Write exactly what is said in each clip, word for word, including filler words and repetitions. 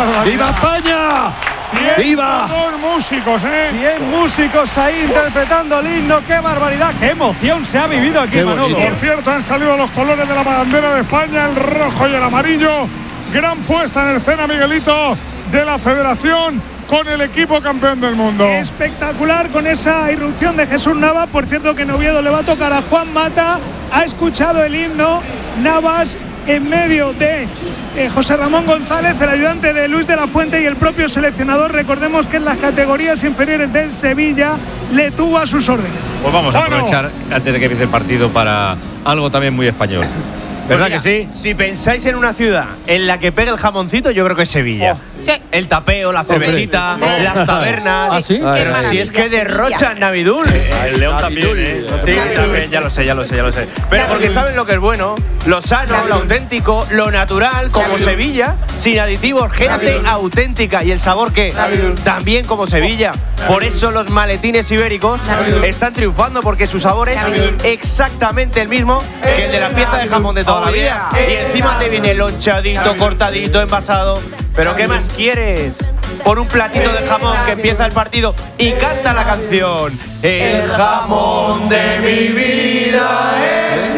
barbaridad! ¡Viva España! ¡Viva! Dos músicos, ¿eh? cien músicos ahí interpretando el himno. ¡Qué barbaridad! ¡Qué emoción se ha vivido aquí, Manolo! Por cierto, han salido los colores de la bandera de España, el rojo y el amarillo. Gran puesta en escena, Miguelito, de la Federación con el equipo campeón del mundo. Espectacular con esa irrupción de Jesús Navas. Por cierto, que en Oviedo le va a tocar a Juan Mata. Ha escuchado el himno Navas en medio de eh, José Ramón González, el ayudante de Luis de la Fuente y el propio seleccionador. Recordemos que en las categorías inferiores del Sevilla le tuvo a sus órdenes. Pues vamos a Bueno. aprovechar antes de que empiece el partido para algo también muy español. ¿Verdad Pues que mira, sí? Si pensáis en una ciudad en la que pega el jamoncito, yo creo que es Sevilla. Sí. El tapeo, la cervecita, Hombre. las tabernas. ¿Ah, sí? Qué Pero si maravilla, es que Sevilla. derrochan Navidul. El León también, ¿eh? Sí, también, ya lo sé, ya lo sé, ya lo sé. Pero porque saben lo que es bueno, lo sano, lo auténtico, lo natural, como Sevilla, sin aditivos, gente auténtica. Y el sabor que también como Sevilla. Por eso los maletines ibéricos están triunfando, porque su sabor es exactamente el mismo que el de la pieza de jamón de toda la vida. Y encima te viene lonchadito, cortadito, envasado. ¿Pero qué más quieres? Por un platito de jamón que empieza el partido y canta la canción. El jamón de mi vida es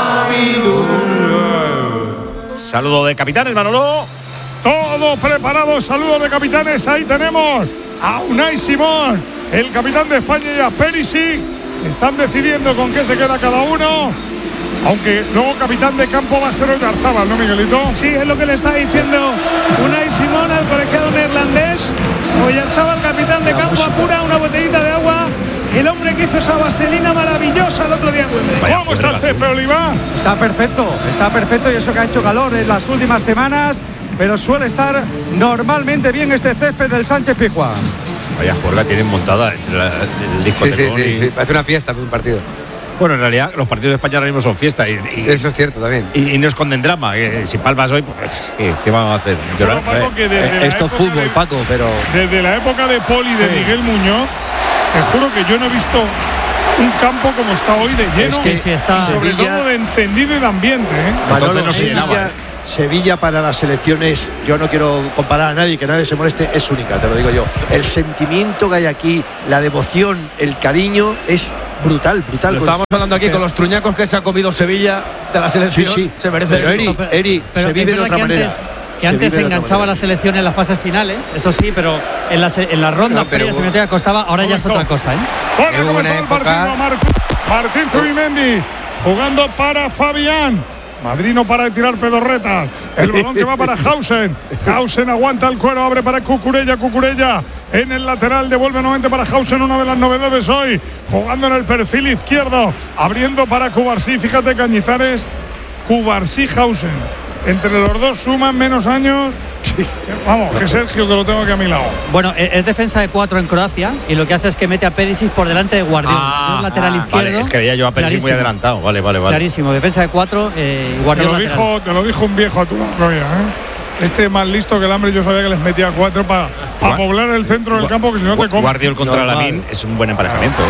Navidul. Saludo de capitanes, Manolo. Todo preparado, saludos de capitanes. Ahí tenemos a Unai Simón, el capitán de España, y a Perisic. Están decidiendo con qué se queda cada uno. Aunque luego capitán de campo va a ser Oyarzábal, ¿no, Miguelito? Sí, es lo que le está diciendo Unai Simón al colegiado neerlandés. Oyarzábal, capitán de campo, apura una botellita de agua. El hombre que hizo esa vaselina maravillosa el otro día en Wembley. ¿Cómo está el césped, Oliva? Está perfecto, está perfecto, y eso que ha hecho calor en las últimas semanas, pero suele estar normalmente bien este césped del Sánchez Pizjuán. Vaya juerga tienen montada entre la, el disco Sí, sí, sí, sí, parece una fiesta un partido. Bueno, en realidad los partidos de España ahora mismo son fiesta y, y, Eso es cierto también. y, y no esconden drama. Que si palmas hoy, pues ¿qué, qué vamos a hacer? ¿Llorar? Pero, Paco, que desde la Esto es época fútbol, de- Paco, pero Desde la época de Poli y de Miguel Muñoz, te juro que yo no he visto un campo como está hoy de lleno. Es que y sí, está sobre Sevilla- todo de encendido y de ambiente, ¿eh? Entonces no se Sevilla, llenaba, ¿eh? Sevilla para las selecciones, yo no quiero comparar a nadie, que nadie se moleste, es única, te lo digo yo. El sentimiento que hay aquí, la devoción, el cariño, es brutal, brutal. Lo estábamos hablando aquí con los truñacos que se ha comido Sevilla de la Sí, selección. sí. Se merece Pero esto. Eri, Eri, Pero se vive es de verdad otra que manera. antes, que Se antes vive de otra enganchaba manera. la selección en las fases finales, eso sí, pero en las en las rondas No, pero previas hubo- se metía costaba, ahora ya es Comenzó. otra cosa, ¿eh? Bueno, Hubo comenzó una el época- partido. Mar- Martín Zubimendi jugando para Fabián. Madrino para de tirar pedorretas. El balón que va para Hausen. Hausen aguanta el cuero, abre para Cucurella. Cucurella en el lateral, devuelve nuevamente para Hausen, una de las novedades hoy. Jugando en el perfil izquierdo, abriendo para Cubarsí. Fíjate, Cañizares, Cubarsí, Hausen. Entre los dos suman menos años. Vamos, que Sergio, que lo tengo aquí a mi lado. Bueno, e- es defensa de cuatro en Croacia y lo que hace es que mete a Perisic por delante de Guardiola. Ah, Es lateral ah, izquierdo. Vale, es que veía yo a Perisic muy clarísimo, adelantado. Vale, vale, vale. Clarísimo, defensa de cuatro, eh, y Te Guardiola lo, lateral. dijo, te lo dijo un viejo a tu lado, ¿eh? Este es más listo que el hambre, yo sabía que les metía cuatro para Gua- poblar el centro del Gua- campo, que si no te comen. Guardiol contra Lamine es un buen emparejamiento,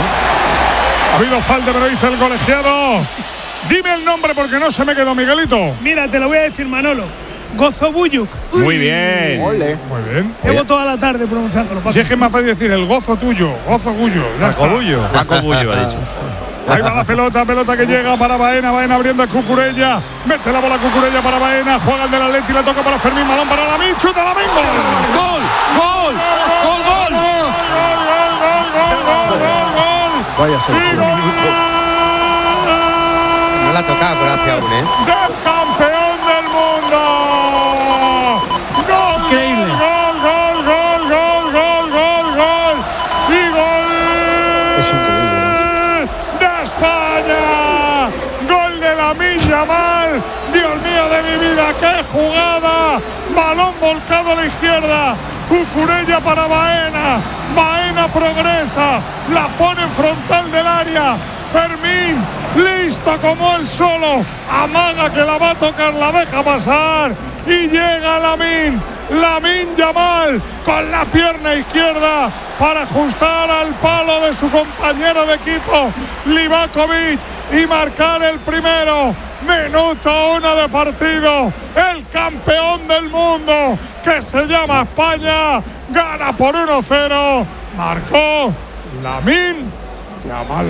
¿eh? Ha habido falta, pero dice el colegiado. Dime el nombre porque no se me quedó, Miguelito. Mira, te lo voy a decir, Manolo. Gozobuyuk. Muy bien. Muy bien. Llevo toda la tarde pronunciándolo. Paco. Si es que es más fácil decir el gozo tuyo, gozo tuyo. Ya está. Paco Bullo ha dicho. Ahí va la pelota, pelota que llega para Baena, Baena abriendo a Cucurella. Mete la bola a Cucurella para Baena, juega el de la Leti, la toca para Fermín, balón para Lamine, chuta Lamine. ¡Gol! ¡Gol! ¡Gol! ¡Gol! ¡Gol! ¡Gol, gol, gol, gol, gol, gol, gol! Vaya ¡Y selección. gol! No la ha tocado Croacia aún, ¿eh? ¡Del campeón del mundo! ¡Gol! Increíble. ¡Gol, gol, gol, gol, gol, gol, gol! ¡Y gol! Es increíble. ¡De España! ¡Gol de Lamine Yamal! ¡Dios mío de mi vida! ¡Qué jugada! Balón volcado a la izquierda. Cucurella para Baena. Baena progresa. La pone en frontal del área. Fermín, listo como él solo. Amaga que la va a tocar, la deja pasar. Y llega Lamine. Lamine Yamal con la pierna izquierda para ajustar al palo de su compañero de equipo Livakovic y marcar el primero. Minuto uno de partido. El campeón del mundo, que se llama España, gana por uno cero. Marcó Lamine Yamal.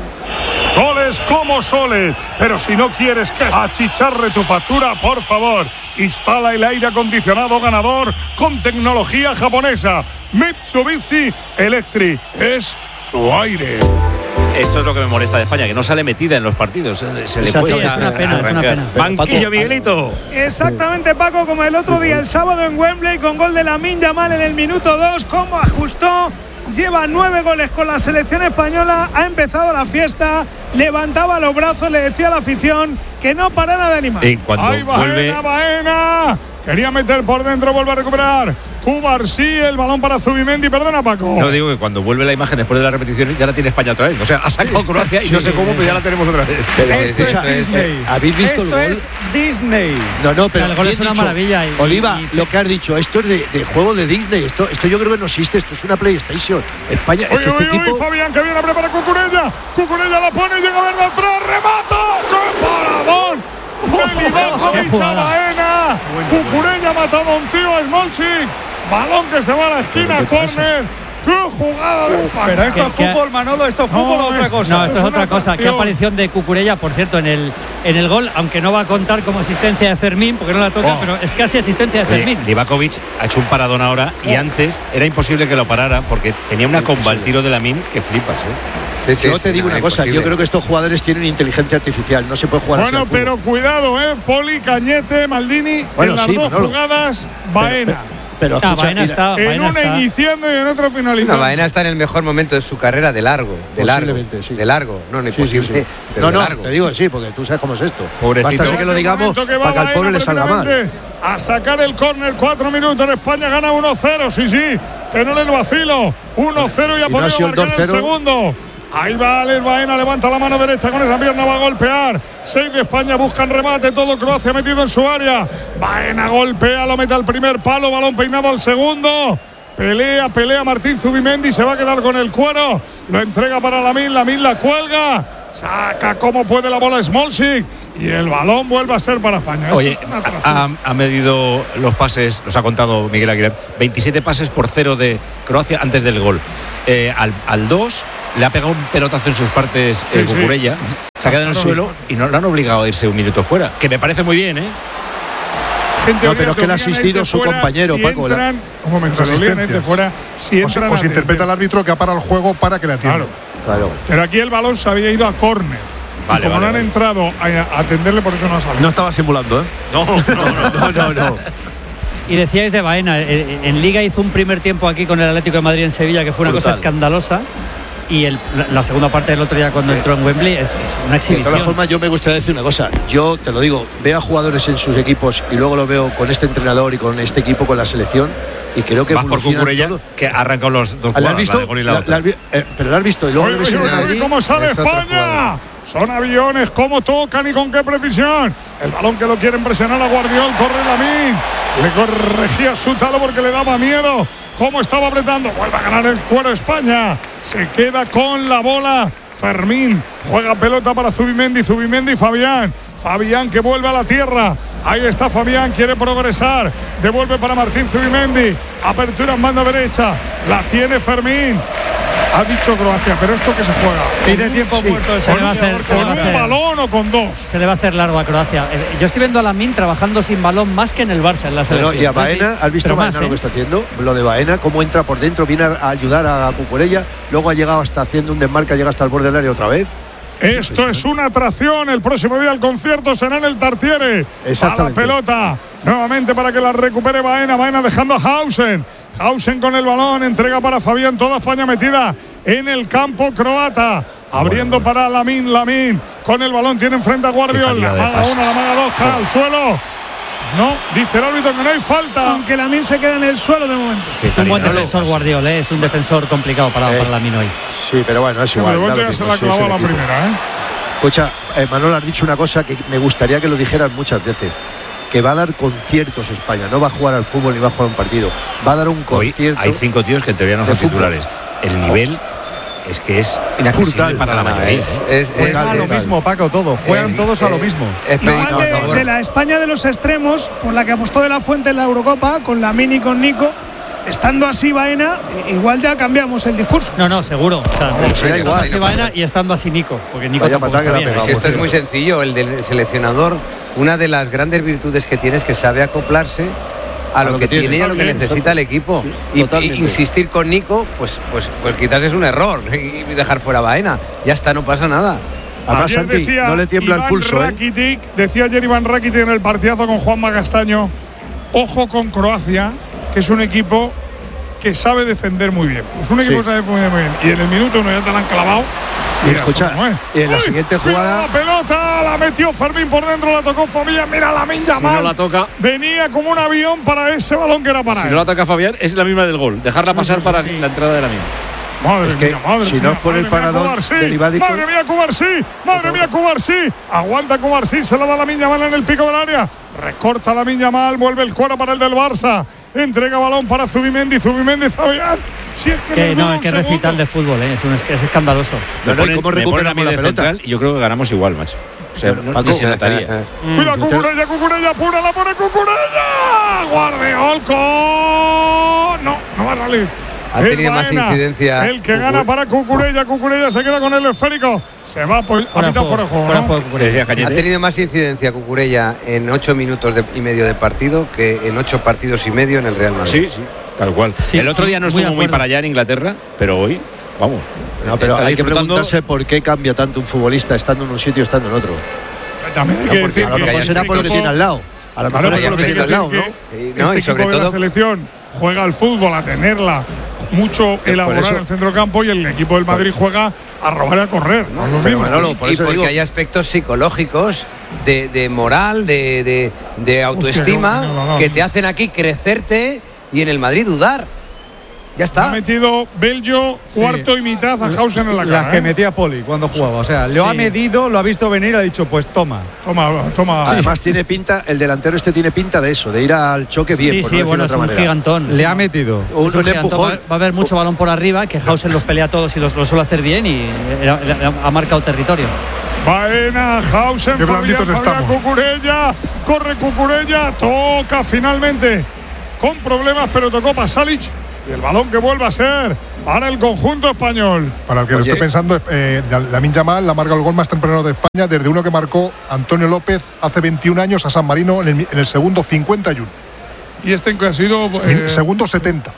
Goles como soles, pero si no quieres que achicharre tu factura, por favor, instala el aire acondicionado ganador con tecnología japonesa. Mitsubishi Electric es tu aire. Esto es lo que me molesta de España, que no sale metida en los partidos. Se, se le puede. Sí, es una pena, es una pena. Banquillo, Miguelito. Exactamente, Paco, como el otro día, el sábado en Wembley, con gol de Lamine Yamal en el minuto dos. Cómo ajustó. Lleva nueve goles con la selección española. Ha empezado la fiesta. Levantaba los brazos, le decía a la afición que no parara de animar. Y cuando ¡Ay, vuelve. Baena, Baena! Quería meter por dentro, vuelve a recuperar. Cubarsí, el balón para Zubimendi. Perdona, Paco. No, digo que cuando vuelve la imagen después de las repeticiones ya la tiene España otra vez. O sea, ha sacado Croacia y no sé cómo, pero ya la tenemos otra vez. Pero, Esto escucha, es Disney. ¿habéis visto Esto el gol? es Disney. No, no, pero El gol bien es una dicho. maravilla y- Oliva, y- lo que has dicho, esto es de, de juego de Disney. Esto, esto yo creo que no existe. Esto es una PlayStation. España, es Uy, que este uy, uy, equipo. Fabián, que viene a preparar Cucurella. Cucurella la pone, llega a verla atrás, remata. ¡Qué paradón! De Livakovic a Baena. Cucurella ha matado a un tío, a Smolcic. Balón que se va a la esquina, córner. ¡Qué jugada de España! Pero esto es Que- que- fútbol, Manolo, esto es fútbol No, o otra es- cosa. No, esto es es otra una cosa. Qué atracción. aparición de Cucurella, por cierto, en el, en el gol, aunque no va a contar como asistencia de Fermín, porque no la toca, Oh. pero es casi asistencia de Fermín. Livakovic ha hecho un paradón ahora y antes era imposible que lo parara porque tenía una comba al tiro de Lamine que flipas, ¿eh? Sí, sí, Yo sí, te digo no, una cosa, imposible. yo creo que estos jugadores tienen inteligencia artificial, no se puede jugar así Bueno, al fútbol. pero cuidado, ¿eh? Poli, Cañete, Maldini. Bueno, en las sí, dos Manolo. jugadas, Pero- Baena. Pero, Ah, escucha, Baena mira, está, en Baena una está. iniciando y en otra finalizando. No, Baena está en el mejor momento de su carrera de largo, de largo, Posiblemente, sí. de largo, no, no es Sí, sí, posible, sí. pero No, de no, largo. te digo sí, porque tú sabes cómo es esto. Pobrecito. Basta que lo digamos Momento que va para que al Baena pobre le salga mal. precisamente a sacar el córner, cuatro minutos, España gana uno cero, sí, sí, que no le vacilo, uno cero y a Y no ha poder sido el marcar el dos cero. segundo. Ahí va Alex Baena, levanta la mano derecha con esa pierna, va a golpear. Seis de España, buscan remate, todo Croacia metido en su área. Baena golpea, lo mete al primer palo, balón peinado al segundo. Pelea, pelea Martín Zubimendi, se va a quedar con el cuero. Lo entrega para Lamine, Lamine la cuelga. Saca como puede la bola Smolcic. Y el balón vuelve a ser para España. Esto Oye, es una atracción. ha, ha medido los pases, los ha contado Miguel Aguilar, veintisiete pases por cero de Croacia antes del gol. Eh, al, al dos le ha pegado un pelotazo en sus partes eh, Sí, sí. Cucurella, se ha quedado en el suelo y no lo han obligado a irse un minuto fuera, que me parece muy bien, ¿eh? Gente, No, obliga pero es que le ha obligan a asistido irte su fuera compañero, si Paco, la- Entran, un momento, le obligan a irte fuera si O se, entran. o se a interpreta el atender. árbitro que ha parado el juego para que le atienda. Claro. Claro. Pero aquí el balón se había ido a córner. Vale, y como vale, no han vale. entrado a, a atenderle, por eso no ha salido. No estaba simulando, ¿eh? No, no, no. No, no, no. Y decíais de Baena, en, en Liga hizo un primer tiempo aquí con el Atlético de Madrid en Sevilla que fue una Brutal. cosa escandalosa. Y el- la, la segunda parte del otro día cuando entró en Wembley es, es una De exhibición. todas formas, yo me gustaría decir una cosa. Yo te lo digo, veo a jugadores en sus equipos y luego lo veo con este entrenador y con este equipo, con la selección, y creo que Vas por evolucionan Cucurella, todo. que ha arrancado los dos ¿La has jugadas, visto? la de gol y la La- otra. la has vi- eh, pero lo has visto y luego Uy, lo ves uy, en uy, el uy, Madrid. ¿Cómo sale es otro España? jugador. Son aviones, cómo tocan y con qué precisión. El balón que lo quieren presionar a Guardiol, corre Lamine. Le corregía su talo porque le daba miedo. Cómo estaba apretando, vuelve a ganar el cuero España. Se queda con la bola. Fermín juega pelota para Zubimendi, Zubimendi, Fabián. Fabián que vuelve a la tierra. Ahí está Fabián, quiere progresar. Devuelve para Martín Zubimendi. Apertura en banda derecha. La tiene Fermín. Ha dicho Croacia, pero esto que se juega. Pide tiempo Sí. muerto el Se le va a hacer- jugador se le va a ¿Con un hacer. balón o con dos? Se le va a hacer largo a Croacia. Eh, Yo estoy viendo a Lamine trabajando sin balón más que en el Barça en la Pero, selección. y a Sí, Baena, sí, ¿has visto pero Baena más, lo ¿eh? que está haciendo? Lo de Baena, cómo entra por dentro, viene a ayudar a Cucurella, luego ha llegado hasta haciendo un desmarque, llega hasta el borde del área otra vez. Esto es una atracción. El próximo día el concierto será en el Tartiere. A la Exactamente. pelota. Nuevamente para que la recupere Baena. Baena dejando a Hausen. Hausen con el balón. Entrega para Fabián. Toda España metida en el campo croata. Abriendo para Lamine. Lamine con el balón. Tiene enfrente a Guardiola. calidad La de maga pases. una, la maga dos. Cae al suelo. No, dice el árbitro que no hay falta. Aunque Lamine se queda en el suelo de momento. Qué Es un buen calidad. defensor Guardiola, ¿eh? Es un defensor complicado para, Es- para Lamine hoy. Sí, pero bueno, es igual. Pero da lo ya se mismo, la sí, es clavó el la equipo. primera, ¿eh? Escucha, eh, Manolo, has dicho una cosa que me gustaría que lo dijeras muchas veces. Que va a dar conciertos España. No va a jugar al fútbol ni va a jugar un partido. Va a dar un Hoy concierto. hay cinco tíos que en teoría no de son fútbol. titulares. El nivel es que es inaccesible Brutal. para la mayoría. Es, es, Juegan es- a lo es- mismo, Paco, todo. Juegan eh, todos a lo eh, mismo. es Igual pedido, por de, favor. de la España de los extremos, por la que apostó de la Fuente en la Eurocopa, con la Mini y con Nico, estando así Baena, igual ya cambiamos el discurso. No, no, seguro. O sea, Vamos, estando igual, así no Baena pasa. y estando así Nico, porque Nico Vaya tampoco patada está que le ha bien. pegado. Si esto es tío. muy sencillo, el del seleccionador, una de las grandes virtudes que tiene es que sabe acoplarse a, lo, que, tiene y a lo que Totalmente. necesita el equipo. Y, Totalmente. y insistir con Nico, pues, pues, pues quizás es un error y dejar fuera a Baena. Ya está, no pasa nada. Además, Ayer Santi, decía no le tiembla Iván el pulso, ¿eh? Rakitic, decía ayer Iván Rakitic en el partidazo con Juanma Castaño, ojo con Croacia, que es un equipo que sabe defender muy bien. Es un equipo Sí. que sabe defender muy bien. Y en el minuto uno ya te la han clavado. Y Mira escucha, cómo es. y en la ¡Uy! siguiente Cuidado jugada- la pelota, la metió Fermín por dentro, la tocó Fabián. Mira la Minja Si no la toca, Venía como un avión para ese balón que era para si él. no la toca Fabián, es la misma del gol. Dejarla pasar para la entrada de la misma. Madre Es que mía, madre si mía, no es por el madre mía, paradón Cubarsí, del Ibádico- madre mía, Cubarsí, madre mía, Cubarsí. Aguanta Cubarsí, se la da la Miña Mal en el pico del área. Recorta la Miña Mal, vuelve el cuero para el del Barça. Entrega balón para Zubimendi, Zubimendi, Fabián. Si es que, Que le no, dura es un que segundo. recital de fútbol, ¿eh? es, un, es, que es escandaloso. Me No, no, ¿y ponen, cómo me ponen a mí recuperamos de la pelota? central y yo creo que ganamos igual, macho. O sea, no, Paco, ni se notaría. Cuida Cucurella, Cucurella, pura, la pone Cucurella. Guardiol con. No, no va a salir. Ha El tenido más Baena, incidencia. El que gana para Cucurella, Cucurella se queda con el esférico. Se va pues, a Fuera de mitad juego, fuera de juego. fuera de ¿no? juego, Que Cucurella. decía Ha Cañete. tenido más incidencia Cucurella en ocho minutos de- y medio de partido que en ocho partidos y medio en el Real Madrid. Sí, sí, tal cual. Sí, el otro sí, día no muy de estuvo muy acuerdo. para allá en Inglaterra, pero hoy, vamos. No, pero está hay que disfrutando. preguntarse por qué cambia tanto un futbolista estando en un sitio y estando en otro. También hay No, que porque decir a lo que mejor haya será por lo que equipo- tiene al lado. A lo Claro, mejor es pero por lo que hay tiene que al lado, decir ¿no? que Sí, no, este y sobre equipo de la todo- selección juega al fútbol, a tenerla mucho elaborada eso- en el centrocampo y el equipo del Madrid juega a robar y a correr. No es lo Pero mismo. Manolo, por y eso porque digo- hay aspectos psicológicos de, de moral, de, de, de autoestima, Hostia, no, no, no. que te hacen aquí crecerte y en el Madrid dudar. Ya Ha está. metido Bello cuarto y mitad a Hausen en la Las cara. que ¿eh? metía Poli cuando jugaba. O sea, lo Sí. ha medido, lo ha visto venir, ha dicho, pues toma. Toma, toma. Además tiene pinta, el delantero este tiene pinta de eso, de ir al choque bien, sí, por sí, no decirlo bueno, de es otra un manera. gigantón. Le Es ha un- metido. Un, es un un gigantón. empujón. Va, va a haber mucho balón por arriba, que Hausen los pelea a todos y los, los suele hacer bien y eh, ha marcado territorio. Baena, Hausen, Qué Fabián, blanditos Fabián, estamos. Cucurella. Corre Cucurella, toca finalmente. Con problemas, pero tocó Pasalic. Y el balón que vuelve a ser para el conjunto español. Para el que lo Oye. esté pensando, eh, Lamine Yamal la marca el gol más temprano de España desde uno que marcó Antonio López hace veintiún años a San Marino en el, en el segundo cincuenta y uno. Y este que ha sido. eh, segundo setenta.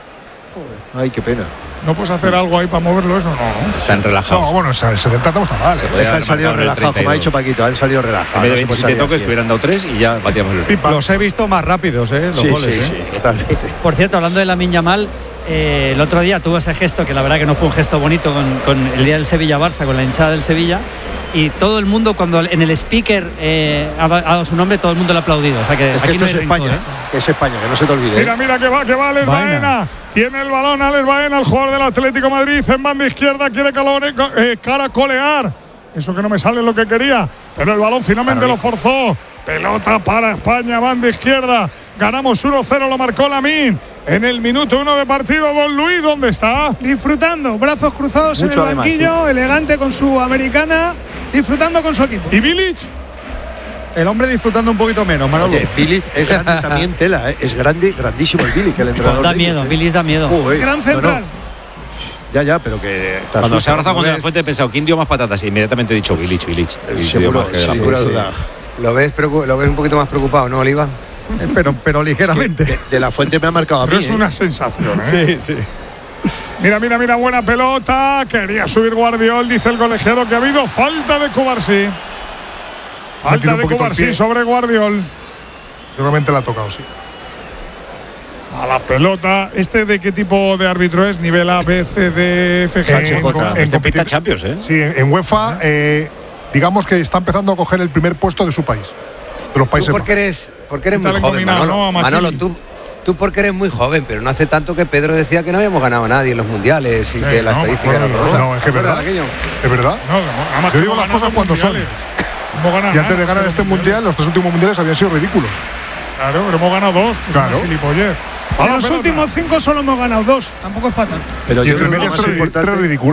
Ay, qué pena. ¿No puedes hacer algo ahí para moverlo eso? No, ¿no? Están relajados. No, bueno, el setenta no está mal. ¿eh? Podía Es que han haber salido marcado en el relajados, como ha treinta y dicho dos. Paquito, han salido relajados. En vez de no se puede veintisiete salir toques, así. hubieran dado tres y ya batíamos el Pipa. Los he visto más rápidos, ¿eh? Los Sí, goles, sí, ¿eh? sí, totalmente. Por cierto, hablando de Lamine Yamal, eh, el otro día tuvo ese gesto que la verdad que no fue un gesto bonito con, con el día del Sevilla-Barça, con la hinchada del Sevilla. Y todo el mundo, cuando en el speaker eh, ha ha dado su nombre, todo el mundo le ha aplaudido. O sea que Es que aquí esto no es hay España, rencores. ¿eh? Que es España, que no se te olvide. ¿eh? Mira, mira que va, que va Alex Baena. Baena. Tiene el balón Alex Baena, el jugador del Atlético de Madrid, en banda izquierda, quiere calore- eh, caracolear. Eso que no me sale lo que quería, pero el balón finalmente lo forzó. Pelota para España, banda izquierda. Ganamos uno cero, lo marcó Lamine. En el minuto uno de partido, Don Luis, ¿dónde está? Disfrutando, brazos cruzados Mucho en el además, banquillo, elegante con su americana, disfrutando con su equipo. ¿Y Bilic? El hombre disfrutando un poquito menos, Manolo. Oye, Billy es grande también, tela, ¿eh? Es grande, grandísimo el Billy, que el entrenador. Da de ellos, miedo, ¿eh? Billy da miedo. Joder, Gran no, central. no. Ya, ya, pero que. te Cuando se asusta, ha abrazado ¿no con la ves? fuente he pensado, ¿quién dio más patatas? Y inmediatamente he dicho Bilic, Bilic. Bilic dio Seguro, más que la sin fuente. ninguna duda. ¿Lo ves, preocu- ¿Lo ves un poquito más preocupado, no, Oliva? Eh, Pero, pero ligeramente. De, de la fuente me ha marcado a mí. Pero es ¿eh? una sensación, ¿eh? Sí, sí. Mira, mira, mira, buena pelota. Quería subir Guardiol, dice el colegiado que ha habido falta de Cubarsí. Falta Metido un de poquito el Cubarsí pie. sobre Guardiol. Seguramente la ha tocado, sí. A la pelota. ¿Este de qué tipo de árbitro es? ¿Nivel A, B, C, D, F, G? En- H? en- Este pinta competi- Champions, ¿eh? Sí, en, en UEFA, eh, digamos que está empezando a coger el primer puesto de su país, de los Tú Países porque Bajos. eres, porque eres muy Quítale joven, combinado, Manolo. ¿no? A Machili. Manolo, tú, tú porque eres muy joven, pero no hace tanto que Pedro decía que no habíamos ganado a nadie en los mundiales y Sí, que la no, estadística era no, horrorosa. no, es que ¿Te acuerdas verdad. de aquello? ¿Es verdad? No, nada más Yo que digo hemos las cosas ganado cuando son. mundiales. Hemos ganado Y antes de nada, ganar este mundiales. mundial, los tres últimos mundiales habían sido ridículos. Claro, pero hemos ganado dos. que es Claro. una gilipollez. A En la los pelota. últimos cinco solo hemos ganado dos, tampoco es para tanto. Pero Y yo entre creo que lo medias más tres, importante. tres ridículos.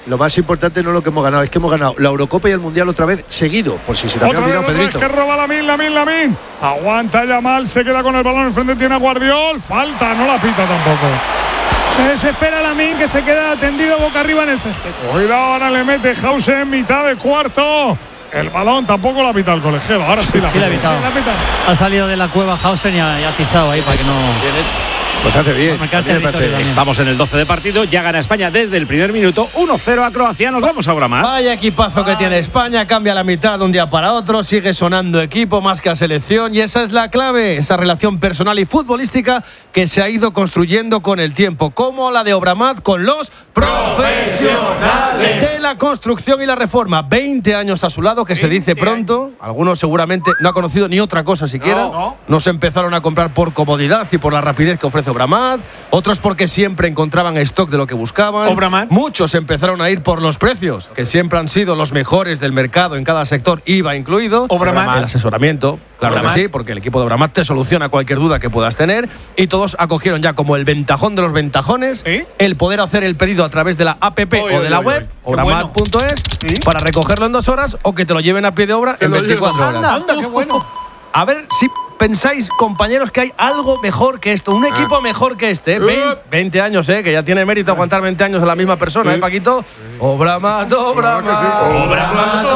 lo más importante no es lo que hemos ganado, es que hemos ganado la Eurocopa y el Mundial otra vez seguido, por si se te había Otra vez, olvidado, otra vez Pedrito. que roba Lamine, Lamine, Lamine. Aguanta Yamal, se queda con el balón enfrente, tiene a Guardiol. Falta, no la pita tampoco. Se desespera Lamine, que se queda tendido boca arriba en el césped. Cuidado, ahora le mete Hausen en mitad de cuarto. El balón tampoco la pita el colegiado. Ahora sí la Sí, la ha pita. pitado. Ha salido de la cueva Hausen y ha, y ha atizado ahí para que no. Bien hecho. Pues hace bien. Marcar a mí me territorio parece- también. Estamos en el doce de partido, ya gana España desde el primer minuto, uno cero a Croacia, nos vamos ahora más. Vaya equipazo que tiene España, cambia la mitad de un día para otro, sigue sonando equipo más que a selección y esa es la clave, esa relación personal y futbolística que se ha ido construyendo con el tiempo, como la de Obramat con los profesionales de la construcción y la reforma. veinte años a su lado, que se dice pronto, algunos seguramente no ha conocido ni otra cosa siquiera, No, no. nos empezaron a comprar por comodidad y por la rapidez que ofrece Obramat, otros porque siempre encontraban stock de lo que buscaban. Obramat. Muchos empezaron a ir por los precios, que siempre han sido los mejores del mercado en cada sector, I V A incluido. Obramat. El asesoramiento, claro Obramat. que sí, porque el equipo de Obramat te soluciona cualquier duda que puedas tener. Y todos acogieron ya como el ventajón de los ventajones ¿Eh? el poder hacer el pedido a través de la app Oy, o de oy, la oy, web, oy. Qué obramat punto es, para recogerlo en dos horas o que te lo lleven a pie de obra en veinticuatro horas. Anda, qué bueno. A ver si pensáis, compañeros, que hay algo mejor que esto, un equipo mejor que este. ¿eh? Vein- veinte años, ¿eh? Que ya tiene mérito aguantar veinte años a la misma persona, ¿eh, Paquito? Obramat, Obramat, Obramat,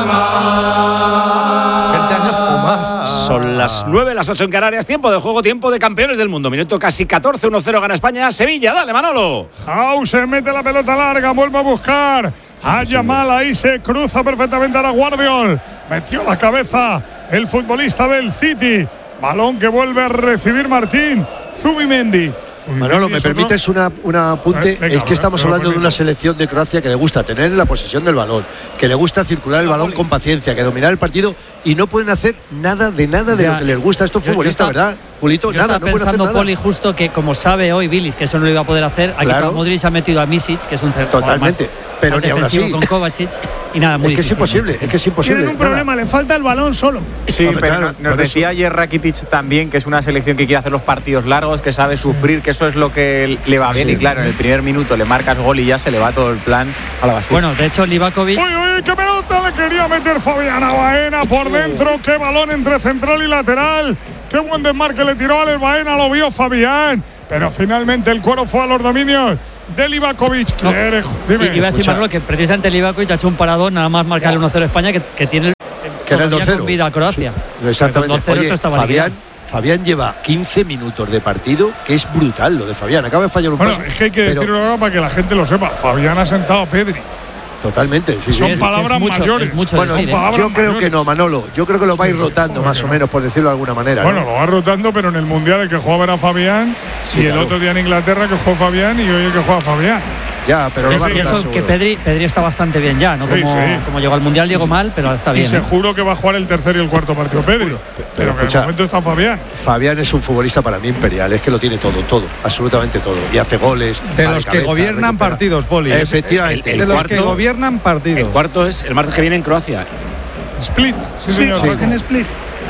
Obramat. veinte años o más. Son las nueve, las ocho en Canarias, tiempo de juego, tiempo de campeones del mundo. Minuto casi catorce, uno cero gana España, Sevilla, dale Manolo. Hausen mete la pelota larga, vuelve a buscar a Yamal, ahí se cruza perfectamente a la Guardiol. Metió la cabeza el futbolista del City. Balón que vuelve a recibir Martín Zubimendi. Manolo, ¿me permites una, un apunte? Eh, venga, es que estamos venga, hablando de bonito. una selección de Croacia que le gusta tener la posesión del balón, que le gusta circular el balón con paciencia, que dominar el partido y no pueden hacer nada de nada de Ya, lo que les gusta a estos yo- yo futbolistas, estaba- ¿verdad, Julito? Yo Nada, estaba no pueden hacer pensando, nada. Poli, justo que como sabe hoy Bilic que eso no lo iba a poder hacer, aquí Claro. con Modric ha metido a Misic, que es un jugador Totalmente, más, pero más ni aún defensivo así. con Kovacic y nada, muy Es que es difícil, imposible, muy es que es imposible. Tienen un nada. problema, le falta el balón solo. Sí, Hombre, pero claro, no- nos por eso. decía ayer Rakitic también que es una selección que quiere hacer los partidos largos, que sabe sufrir, que eso es lo que le va bien. Sí. Y claro, en el primer minuto le marcas gol y ya se le va todo el plan a la basura. Bueno, de hecho, Livakovic. Uy, uy, qué pelota le quería meter Fabián a Baena por dentro. Qué balón entre central y lateral. Qué buen desmarque le tiró a Alex Baena, lo vio Fabián. Pero finalmente el cuero fue a los dominios de Livakovic. No, ¿Qué eres? Dime. i- iba a decir escucha. Manolo que precisamente Livakovic ha hecho un paradón, nada más marcar el uno cero a España, que, que tiene el, Que era el todavía dos cero. con vida a Croacia. Exactamente. Con dos cero Oye, esto estaba Fabián, liquidado. Fabián lleva quince minutos de partido, que es brutal lo de Fabián. Acaba de fallar un Bueno, pase, es que hay que pero decirlo ahora para que la gente lo sepa. Fabián ha sentado a Pedri. totalmente. Sí, sí. Son Es- es palabras mucho, mayores. es mucho Bueno, decir, ¿eh? palabras yo creo mayores. que no, Manolo. Yo creo que lo va a ir rotando más o menos, por decirlo de alguna manera. Bueno, ¿no? lo va rotando, pero en el Mundial el que jugaba era Fabián. Sí, y el claro. otro día en Inglaterra que jugó Fabián y hoy el que juega Fabián. Ya, pero lo Eso, va a y rotar eso seguro. que Pedri, Pedri está bastante bien ya, ¿no? Sí, como, sí. como llegó al Mundial, llegó mal, pero está Y bien. ¿eh? seguro que va a jugar el tercer y el cuarto partido Pedri. Pero, que escucha, de momento está Fabián. Fabián es un futbolista para mí imperial, es que lo tiene todo, todo, absolutamente todo. Y hace goles. De va los que cabeza, gobiernan recupera. partidos, Poli. Efectivamente. El- de el los que cuarto- gobiernan partidos. El cuarto es el martes que viene en Croacia. Split. Sí, Sí, señor. sí. En split.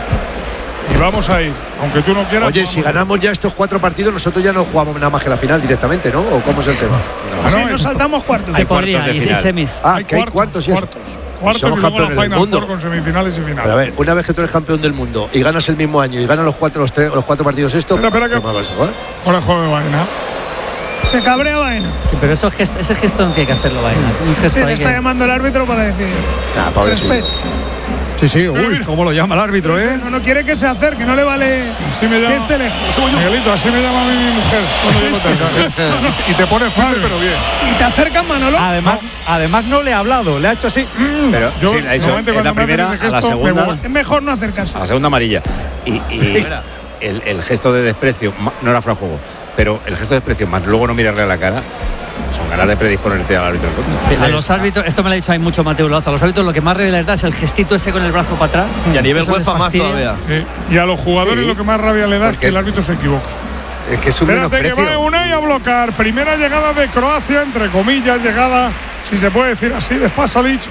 Y vamos a ir. Aunque tú no quieras. Oye, vamos si a ir. ganamos ya estos cuatro partidos, nosotros ya no jugamos nada más que la final directamente, ¿no? ¿O cómo es el tema? Ah, Sí, no, nos saltamos cuartos. Se Hay cuartos podría, de y final. semis. Ah, Hay que hay cuartos, sí. cuartos. Cuartos Somos y luego la campeones del Final mundo. Four con semifinales y Pero a finales. ver, una vez que tú eres campeón del mundo y ganas el mismo año y ganas los cuatro, los tres, los cuatro partidos estos, Espera, espera, que- ¿cómo vas a jugar? Fuera de juego de Baena. Se cabrea Baena. Sí, pero eso gesto, ese gesto no tiene que hacerlo, Baena. Es un Sí, gesto le ahí está que- llamando el árbitro para decir. Nah, pobrecillo. Respeto. Sí, sí, uy, cómo lo llama el árbitro, ¿eh? No, no quiere que se acerque, no le vale Así me llama. que esté lejos. Miguelito, así me llama a mí mi mujer cuando llego tarde. Y te pone firme, pero bien. Y te acercan, Manolo. Además, además no le ha hablado, le ha hecho así. mm. Pero Yo, sí, le ha dicho normalmente en la cuando me hacen primera, ese a la gesto, me segunda, voy. Es mejor no acercarse. a la segunda amarilla. Y, y el, el gesto de desprecio, ma- no era fuera de juego, pero el gesto de desprecio más luego no mirarle a la cara, son ganas de predisponerte al árbitro en contra. Sí, a los árbitros, esto me lo ha dicho ahí mucho Mateo Lazo, a los árbitros lo que más revela es el gestito ese con el brazo para atrás. Y a nivel Eso les UEFA más fastidia. todavía. Eh, y a los jugadores Sí. lo que más rabia le da es Porque- que el árbitro se equivoca. Es que es un Espérate que va menosprecio. Unai a bloquear. Primera llegada de Croacia, entre comillas, llegada, si se puede decir así, de Spasalic.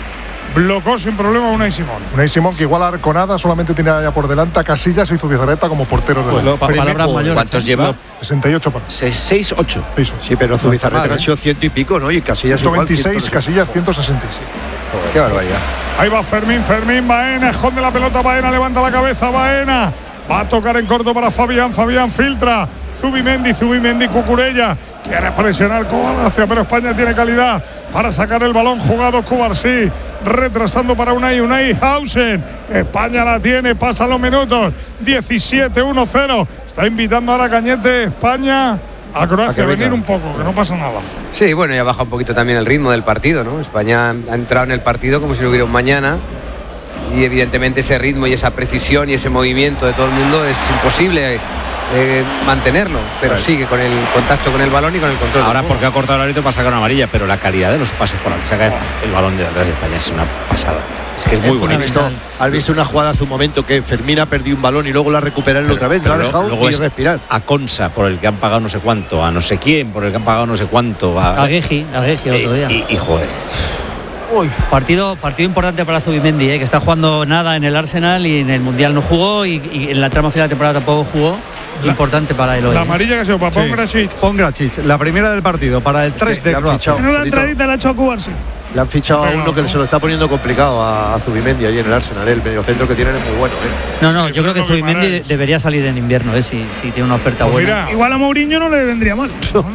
Blocó sin problema a Unai Simón. Unai Simón, que igual a Arconada solamente tenía ya por delante a Casillas y Zubizarreta como porteros de Pues la lo, palabras mayores. ¿Cuántos ¿eh? lleva? sesenta y ocho partidos. seis ocho. Sí, pero Zubizarreta ha sido ciento y pico, ¿no? Y Casillas ciento veintiséis, Casillas ciento sesenta y siete. Joder, qué barbaridad. Ahí va Fermín, Fermín, Baena, esconde la pelota, Baena, levanta la cabeza, Baena. Va a tocar en corto para Fabián, Fabián filtra. Zubimendi, Zubimendi, Cucurella. Quiere presionar Croacia, pero España tiene calidad para sacar el balón jugado. Cubarsí retrasando para Unai, Unai Hausen. España la tiene, pasan los minutos. diecisiete uno cero. Está invitando ahora Cañete, España, a Croacia a venir un poco, que no pasa nada. Sí, bueno, ya baja un poquito también el ritmo del partido, ¿no? España ha entrado en el partido como si no hubiera un mañana. Y evidentemente ese ritmo y esa precisión y ese movimiento de todo el mundo es imposible eh, mantenerlo, pero vale. Sigue con el contacto con el balón y con el control. Ahora porque ha cortado el árbitro para sacar una amarilla, pero la calidad de los pases por la que saca el balón de atrás de España es una pasada. Es que es, es muy bonito. Visto, has visto una jugada hace un momento que Fermín ha perdido un balón y luego la recupera él otra vez, lo ha dejado luego y es respirar. A Consa, por el que han pagado no sé cuánto, a no sé quién, por el que han pagado no sé cuánto. A, a Gueji, a Gueji otro día. Y, y, y joder. Uy, partido, partido importante para Zubimendi, ¿eh? Que está jugando nada en el Arsenal y en el Mundial no jugó y, y en la trama final de temporada tampoco jugó. La, importante para él hoy. La amarilla que ha sido para sí. Pongracic. Pongracic, la primera del partido, para el tres de Croacia. Una entradita la ha hecho a Cubarsí. Le han fichado a uno que se lo está poniendo complicado a, a Zubimendi ahí en el Arsenal. El mediocentro que tienen es muy bueno. ¿eh? No, no, yo creo que Zubimendi de, debería salir en invierno, ¿eh? si, si tiene una oferta pues buena. Mira, igual a Mourinho no le vendría mal. Joder.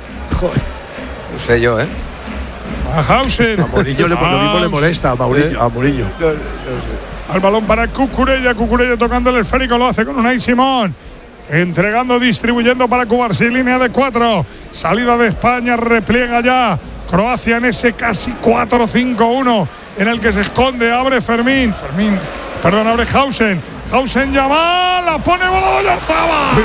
No sé yo, ¿eh? A Hausen. A Mourinho le, lo mismo le molesta a Mourinho. A Mourinho. No, no, no. Al balón para Cucurella. Cucurella tocando el esférico. Lo hace con Unai Simón. Entregando, distribuyendo para Cubarsí. Línea de cuatro. Salida de España. Repliega ya. Croacia en ese casi cuatro cinco uno. En el que se esconde. Abre Fermín. Fermín. Perdón, abre Hausen. Hausen llama. La pone bola de Oyarzábal.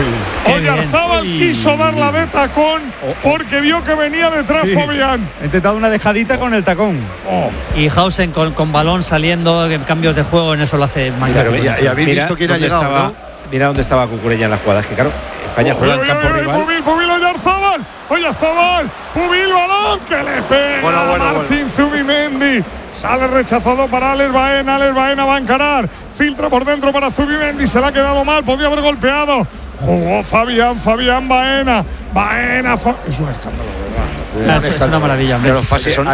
Oyarzábal quiso darla de tacón porque vio que venía detrás sí. Fabián. Ha intentado una dejadita con el tacón. Oh. Y Hausen con, con balón saliendo en cambios de juego, en eso lo hace magnífico. Y habéis visto quién ha llegado, estaba, ¿no? Mira dónde estaba Cucurella en la jugada. Es que claro, España juega en campo rival. Pubil, Pubil, Oyarzábal. Oyarzábal. Pubil, balón que le pega bueno, bueno, a Martín bueno. Zubimendi. Sale rechazado para Alex Baena. Alex Baena va a encarar. Filtra por dentro para Zubimendi. Se le ha quedado mal. Podía haber golpeado. Jugó Fabián. Fabián Baena. Baena. Fa es un escándalo, ¿verdad? Es, es una maravilla, hombre. Los pases son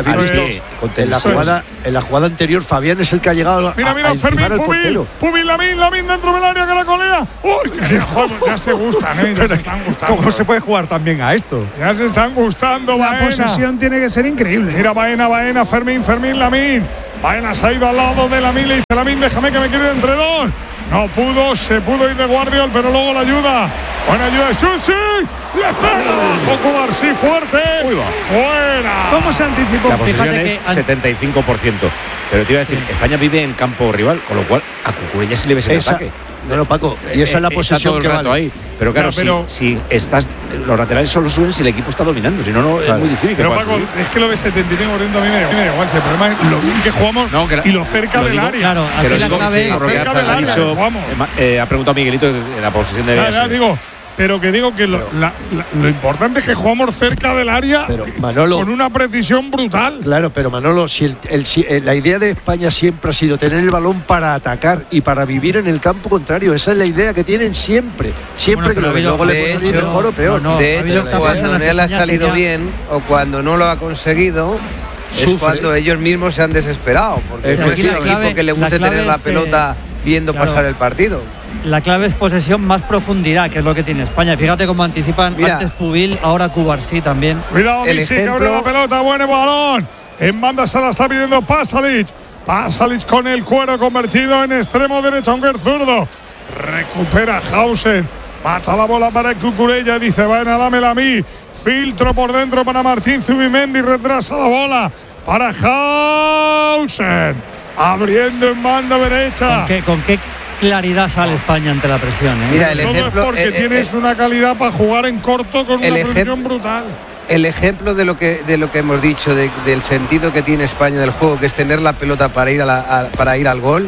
en la jugada en la jugada anterior Fabián es el que ha llegado a, mira mira a Fermín Pubil Pubil Lamin Lamin dentro del área que la colea. Uy, que ya, joder, ya se gustan, ¿eh? Ya se están gustando. ¿Cómo se puede jugar también a esto? Ya se están gustando. La Baena. posesión tiene que ser increíble. Mira Baena Baena Fermín Fermín Lamin. Baena se ha ido al lado de Lamin. Le dice Lamin, déjame que me quiero ir entre dos. No pudo, se pudo ir de Guardiol, pero luego la ayuda. Buena ayuda de Susi. Le pega abajo Cubarsí fuerte. Uy, va. Fuera. ¿Cómo se anticipó? La posesión Fíjate es que setenta y cinco por ciento. Pero te iba a decir, sí. España vive en campo rival, con lo cual a Cucurella sí le ves el esa, ataque. No, no, Paco. Y esa es la posesión todo el que rato vale. ahí. Pero claro, no, pero si, si estás, los laterales solo suben si el equipo está dominando, si no, no claro. Es muy difícil. Pero Paco, subir. Es que lo de setenta y cinco por ciento a mí me da igual. El problema es lo bien que jugamos no, que la, y lo cerca lo del digo, área. Claro, aquí la clave lo cerca del área. Dicho, eh, ha preguntado Miguelito de la posesión de. Ya, ya, digo. Pero que digo que lo, la, la, lo importante es que jugamos cerca del área pero, Manolo, con una precisión brutal. Claro, pero Manolo, si el, el, si, la idea de España siempre ha sido tener el balón para atacar y para vivir en el campo contrario. Esa es la idea que tienen siempre. Siempre bueno, que lo ven. Luego le puede salir mejor o peor. No, no, de hecho, cuando no le ha salido bien o cuando no lo ha conseguido, Sufre. es cuando ellos mismos se han desesperado. Porque es un equipo que le gusta tener la pelota eh, viendo claro. pasar el partido. La clave es posesión más profundidad, que es lo que tiene España. Fíjate cómo anticipan Mira, antes Pubil, ahora Cubarsí también. Cuidado, Misi, que abre la pelota, buen balón. En banda se la está pidiendo Pasalic. Pasalic con el cuero convertido en extremo derecho, aunque es zurdo. Recupera Hausen. Mata la bola para Cucurella. Dice, Baena, dámela a mí. Filtro por dentro para Martín Zubimendi. Retrasa la bola para Hausen. Abriendo en banda derecha. ¿Con qué? ¿Con qué? Claridad sale España ante la presión. ¿eh? Mira, el ejemplo es porque eh, tienes eh, una calidad para jugar en corto con una presión brutal. El ejemplo de lo que de lo que hemos dicho de, del sentido que tiene España del juego, que es tener la pelota para ir a la, a, para ir al gol,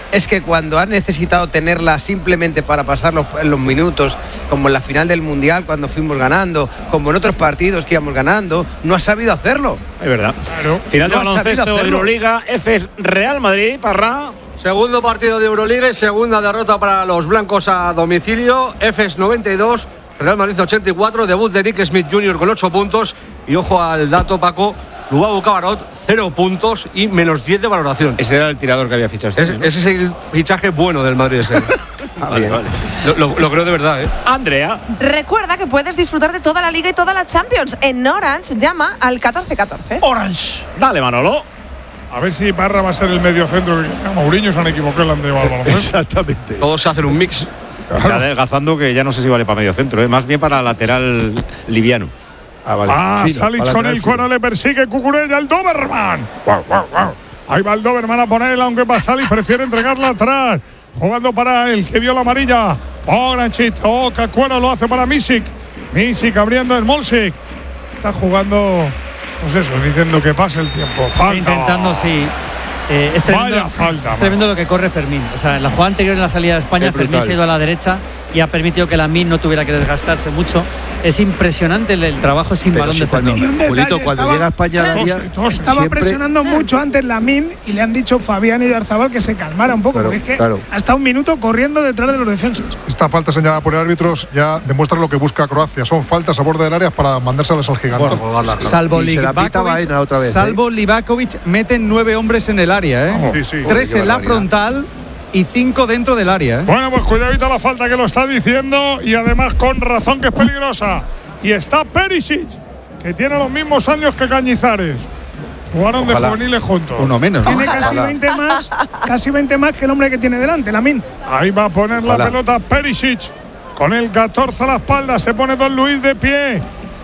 es que cuando ha necesitado tenerla simplemente para pasar los, los minutos, como en la final del Mundial cuando fuimos ganando, como en otros partidos que íbamos ganando, no ha sabido hacerlo. Es verdad. Claro. Final No de ha baloncesto, sabido hacerlo. Euroliga, Efes Real Madrid, Parra. Segundo partido de Euroliga y segunda derrota para los blancos a domicilio. Efes noventa y dos, Real Madrid ochenta y cuatro. Debut de Nick Smith junior con ocho puntos. Y ojo al dato, Paco. Luau Cabarot, cero puntos y menos diez de valoración. Ese era el tirador que había fichado este Es, año, ¿no? ese es el fichaje bueno del Madrid. Ese. Ah, vale, vale. Lo, lo- lo creo de verdad, ¿eh? Andrea. Recuerda que puedes disfrutar de toda la Liga y toda la Champions. En Orange, llama al catorce catorce. Orange. Dale, Manolo. A ver si Parra va a ser el mediocentro. Que Mourinho se han equivocado el anterior al baloncesto. Exactamente. Todos hacen un mix. Está adelgazando que ya no sé si vale para medio centro, ¿eh? Más bien para lateral liviano. Ah, vale. Ah, Fino, Salic para con lateral el fino. cuero, le persigue Cucurella, el Doberman. Guau, guau, guau. Ahí va el Doberman a ponerla, aunque va Salic, prefiere entregarla atrás. Jugando para el que vio la amarilla. Pograncic, toca cuero, lo hace para Misic. Misic abriendo el Molsic. Está jugando, pues eso, diciendo que pase el tiempo. Falta. Intentando, sí. Eh, es tremendo, Vaya falta, es tremendo macho. lo que corre Fermín. O sea, en la jugada anterior en la salida de España, Es Fermín brutal. se ha ido a la derecha y ha permitido que Lamine no tuviera que desgastarse mucho. Es impresionante el, el trabajo sin Pero balón sí, de cuando, Fermín. Y un detalle, Julito, cuando estaba- llega a España al área, Tos, Estaba siempre- presionando mucho antes Lamine y le han dicho Fabián y Arzabal que se calmara un poco, Claro, porque es que claro. ha estado un minuto corriendo detrás de los defensas. Esta falta señalada por el árbitro ya demuestra lo que busca Croacia. Son faltas a borde del área para mandárselas al gigante. Salvo Y se la pita Livakovic, Baena otra vez, ¿eh? salvo Livakovic, meten nueve hombres en el área, ¿eh? Sí, sí. Tres Joder, qué en la barbaridad. frontal y cinco dentro del área, ¿eh? Bueno, pues cuidadito la falta que lo está diciendo y además con razón que es peligrosa. Y está Perisic, que tiene los mismos años que Cañizares. Jugaron Ojalá. de juveniles juntos. Uno menos. ¿no? Tiene casi veinte más, casi veinte más que el hombre que tiene delante, Lamine. Ahí va a poner Ojalá. la pelota Perisic. Con el catorce a la espalda se pone Don Luis de pie.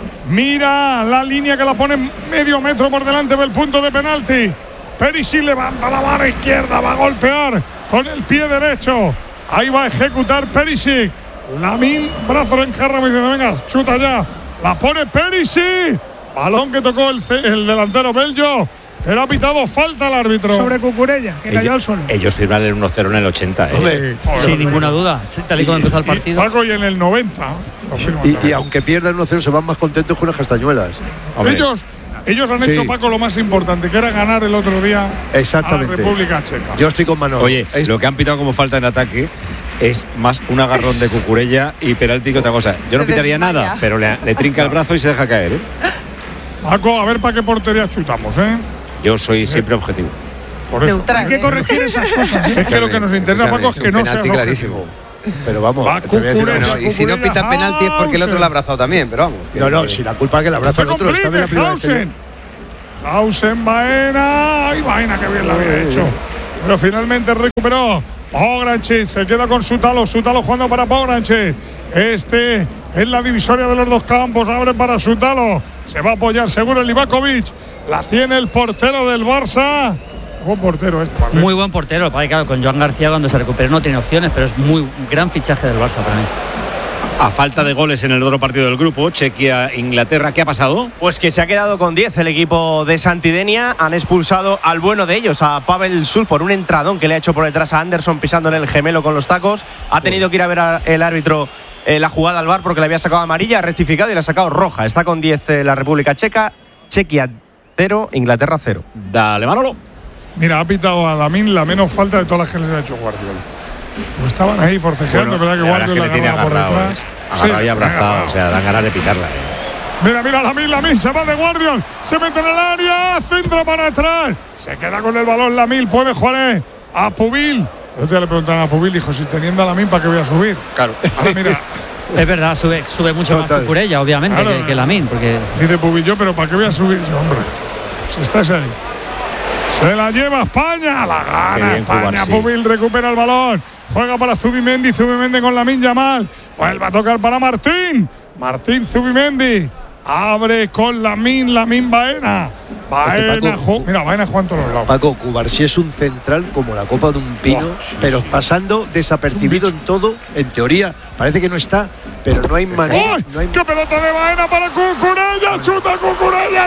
Mira la línea que la pone medio metro por delante del punto de penalti. Perisic levanta la mano izquierda, va a golpear con el pie derecho. Ahí va a ejecutar Perisic. Lamine, brazo en jarra, diciendo, venga, chuta ya. La pone Perisic. Balón que tocó el, ce- el delantero belgo, pero ha pitado falta al árbitro. Sobre Cucurella, que cayó al Ellos, suelo. ellos firman el uno cero en el ochenta, ¿eh? Hombre, Sin ninguna duda, sí, tal y como empezó el partido. Paco, y en el noventa. lo firman y, y también. aunque pierdan uno cero, se van más contentos que unas castañuelas. Hombre, Ellos, ellos han Sí. hecho, Paco, lo más importante, que era ganar el otro día Exactamente. a la República Checa. Yo estoy con Manolo. Oye, Es- lo que han pitado como falta en ataque es más un agarrón de Cucurella y penalti que otra cosa. Yo no Se pitaría desmaya. nada, pero le, le trinca el brazo y se deja caer, ¿eh? Paco, a ver para qué portería chutamos, ¿eh? Yo soy siempre objetivo. Por eso. Neutral. Hay que ¿eh? corregir esas cosas, ¿eh? Es que lo que nos interesa, Paco, es que no sea penalti clarísimo. objetivo. Pero vamos, Va te voy a decir una Cucurella. cosa. Bueno, y si no pita penalti es porque el otro lo ha abrazado también, pero vamos. No, no, si la culpa es que el abrazo Se al otro está de la complica primera vez que yo- Hausen. Hausen, Baena. Ay, Baena, que bien la había hecho. Pero finalmente recuperó. Pograncic se queda con Sutalo. Sutalo jugando para Pograncic. Este es la divisoria de los dos campos. Abre para Sutalo. Se va a apoyar seguro el Livakovic. La tiene el portero del Barça. Buen portero este. Vale. Muy buen portero. Para claro, con Joan García cuando se recupere no tiene opciones, pero es muy gran fichaje del Barça para mí. A falta de goles en el otro partido del grupo, Chequia-Inglaterra, ¿qué ha pasado? Pues que se ha quedado con diez el equipo de Santidenia. Han expulsado al bueno de ellos, a Pavel Sul, por un entradón que le ha hecho por detrás a Anderson pisándole el gemelo con los tacos. Ha tenido que ir a ver a- el árbitro eh, la jugada al V A R porque le había sacado amarilla, ha rectificado y le ha sacado roja. Está con diez eh, la República Checa. Chequia cero, Inglaterra cero. Dale, Manolo. Mira, ha pitado a Lamine la menos falta de todas las que les ha hecho Guardiola. Pues estaban ahí forcejeando, Bueno, ¿verdad? Que la verdad es que Guardiola le tiene agarraba por agarrado, detrás. ¿eh? Agarrado Sí, y abrazado, agarrado. o sea, dan ganas de pitarla, ¿eh? Mira, mira, Lamine, Lamine se va de Guardiol, se mete en el área, centro para atrás, se queda con el balón Lamine, puede jugar eh, a Pubil. Yo te le preguntaron a Pubil, dijo, si teniendo a Lamine, ¿para qué voy a subir? Claro. Ahora mira, Es verdad, sube, sube mucho Total. más Cucurella, obviamente, Claro. que, que Lamine, porque dice Pubil, yo, pero ¿para qué voy a subir yo, hombre? Si estás ahí. Se la lleva España, la Qué gana bien, España. Cubarsí. Pubil recupera el balón, juega para Zubimendi, Zubimendi con Lamine Yamal, vuelve a tocar para Martín, Martín Zubimendi, abre con Lamine, Lamine Baena, Baena, Paco, mira, Baena juega en todos los lados. Paco, Cubarsí es un central como la copa de un pino, wow, pero pasando desapercibido en todo, en teoría. Parece que no está, pero no hay manera. ¡Uy! No hay... ¡Qué pelota de Baena para Cucurella! ¡Chuta Cucurella,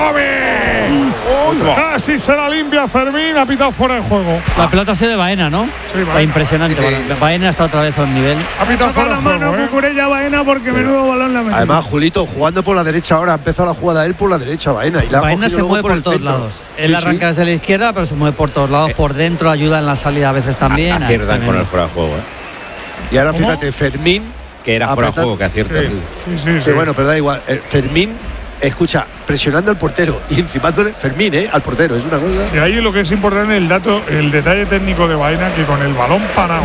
Livakovic! Casi se la limpia Fermín, ha pitado fuera de juego. La pelota ha sido de Baena, ¿no? Sí, Baena. Está impresionante. Sí. Baena está otra vez a un nivel. Ha pitado fuera de juego, la mano, ¿eh? Cucurella, Baena, porque sí, menudo balón la metió. Además, Julito, jugando por la derecha ahora, ha empezado la jugada él por la derecha, Baena. Y la Baena se mueve por, por todos centro. lados. Él sí, arranca sí. desde la izquierda, pero se mueve por todos lados, eh. por dentro, ayuda en la salida a veces también. Aciertan con el fuera de juego, ¿eh? Y ahora ¿cómo? Fíjate, Fermín. Que era fuera de juego, que acierta. Sí, sí, sí, sí. sí bueno, pero da igual. Eh, Fermín, escucha, presionando al portero y encimándole Fermín, ¿eh? Al portero, es una cosa. Y ahí lo que es importante, el dato, el detalle técnico de Baena, que con el balón parado,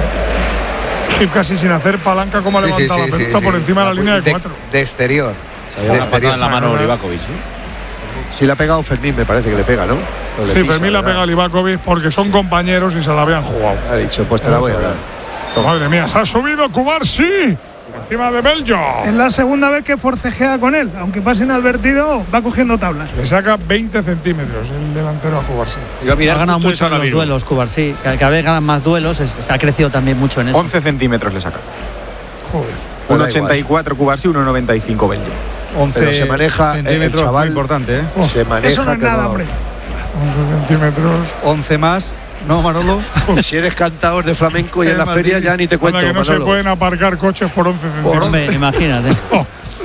casi sin hacer palanca, como ha sí, levantado sí, la pelota sí, por sí. encima de la línea de, de cuatro. De exterior. O sea, de exterior en la mano Livakovic, ¿sí? Sí, le ha pegado Fermín, me parece que le pega, ¿no? Le sí, pisa, Fermín le ha pegado a Livakovic porque son compañeros y se la habían jugado. Ha dicho, pues te la voy a dar. Madre mía, se ha subido Cubarsí encima de Bello. Es la segunda vez que forcejea con él, aunque pase inadvertido, va cogiendo tablas. Le saca veinte centímetros el delantero a Cubarsí. Ha ganado mucho en los duelos, Cubarsí. Cada vez ganan más duelos, es, ha crecido también mucho en eso. once centímetros le saca. Joder. uno ochenta y cuatro Cubarsí, uno noventa y cinco Bello. once Pero se maneja centímetros, el chaval, muy importante, ¿eh? Oh, se maneja. Eso no es nada, hombre. once centímetros. once más. ¿No, Manolo? Si eres cantador de flamenco y en la feria ya ni te cuento, que no Manolo. se pueden aparcar coches por once centímetros. Hombre, imagínate. Oh.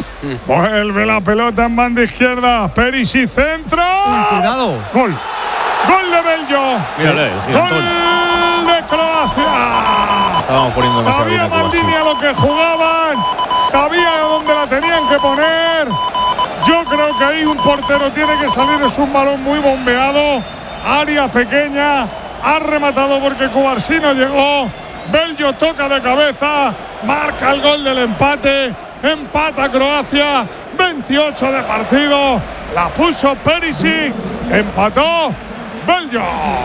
Vuelve la pelota en banda izquierda. Perisic centra. Cuidado. Gol. Gol de Bello. Mírale, el gigantón. Gol de Croacia. Estábamos poniendo demasiado bien Sabía a Maldini a lo que jugaban. Sabía dónde la tenían que poner. Yo creo que ahí un portero tiene que salir. Es un balón muy bombeado. Área pequeña. Ha rematado porque Cubarsí no llegó. Bello toca de cabeza. Marca el gol del empate. Empata Croacia. veintiocho de partido. La puso Perisic. Empató Bello.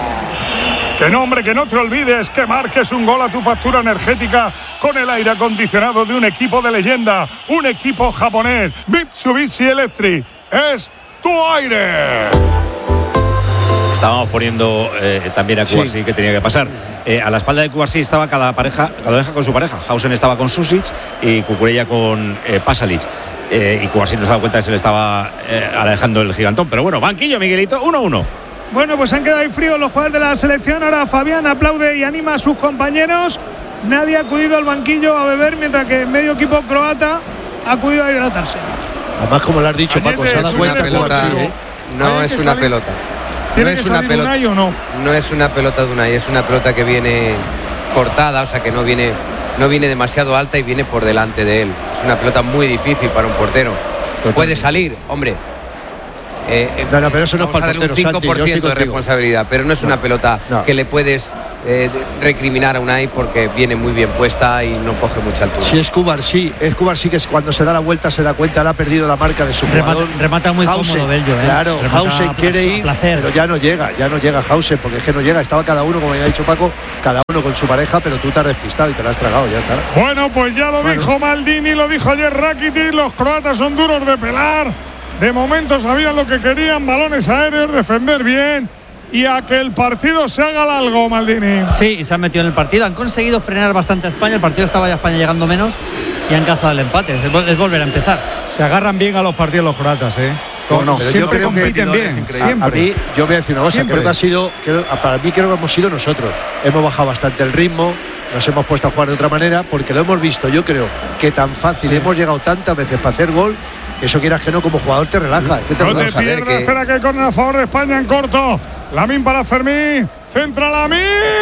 Que no, hombre, que no te olvides que marques un gol a tu factura energética con el aire acondicionado de un equipo de leyenda. Un equipo japonés. Mitsubishi Electric. Es tu aire. Estábamos poniendo eh, también a Cubarsí, sí, que tenía que pasar. Eh, a la espalda de Cubarsí estaba cada pareja, cada pareja con su pareja. Hausen estaba con Susic y Cucurella con eh, Pasalic. Eh, y Cubarsí no se daba cuenta que se le estaba eh, alejando el gigantón. Pero bueno, banquillo, Miguelito, uno uno. Bueno, pues han quedado ahí fríos los jugadores de la selección. Ahora Fabián aplaude y anima a sus compañeros. Nadie ha acudido al banquillo a beber, mientras que medio equipo croata ha acudido a hidratarse. Además, como lo has dicho, Añete, Paco, se ha dado una pelota. ¿eh? No es una pelota. ¿Tiene no que es una salir pelota, Unai o no? No es una pelota de Unai, es una pelota que viene cortada, o sea que no viene, no viene demasiado alta y viene por delante de él. Es una pelota muy difícil para un portero. Totalmente. Puede salir, hombre. Eh, no, no, pero eso no es para el portero, un cinco por ciento de responsabilidad, pero no es no, una pelota no. que le puedes eh, recriminar a Unai porque viene muy bien puesta y no coge mucha altura. Si es Cubarsí, es Cubarsí que cuando se da la vuelta se da cuenta, él ha perdido la marca de su jugador. Remata, remata muy Hausen, cómodo Bello, ¿eh? Claro, remata Hausen quiere ir, placer. pero ya no llega, ya no llega Hausen, porque es que no llega, estaba cada uno, como ya ha dicho Paco, cada uno con su pareja, pero tú te has despistado y te la has tragado, ya está. Bueno, pues ya lo bueno. dijo Maldini, lo dijo ayer Rakitic, los croatas son duros de pelar. De momento sabían lo que querían, balones aéreos, defender bien y a que el partido se haga largo, Maldini. Sí, y se han metido en el partido, han conseguido frenar bastante a España, el partido estaba ya España llegando menos y han cazado el empate, es, es volver a empezar. Se agarran bien a los partidos los croatas, ¿eh? Con, no, siempre compiten bien, siempre. A mí, yo voy a decir una cosa, siempre. creo que ha sido, creo, para mí creo que hemos sido nosotros, hemos bajado bastante el ritmo, nos hemos puesto a jugar de otra manera, porque lo hemos visto, yo creo que tan fácil, sí. hemos llegado tantas veces para hacer gol, que eso quieras que no, como jugador te relaja. ¿Qué te no te pierdas, que... espera que corre a favor de España en corto. Lamín para Fermín, centra Lamín.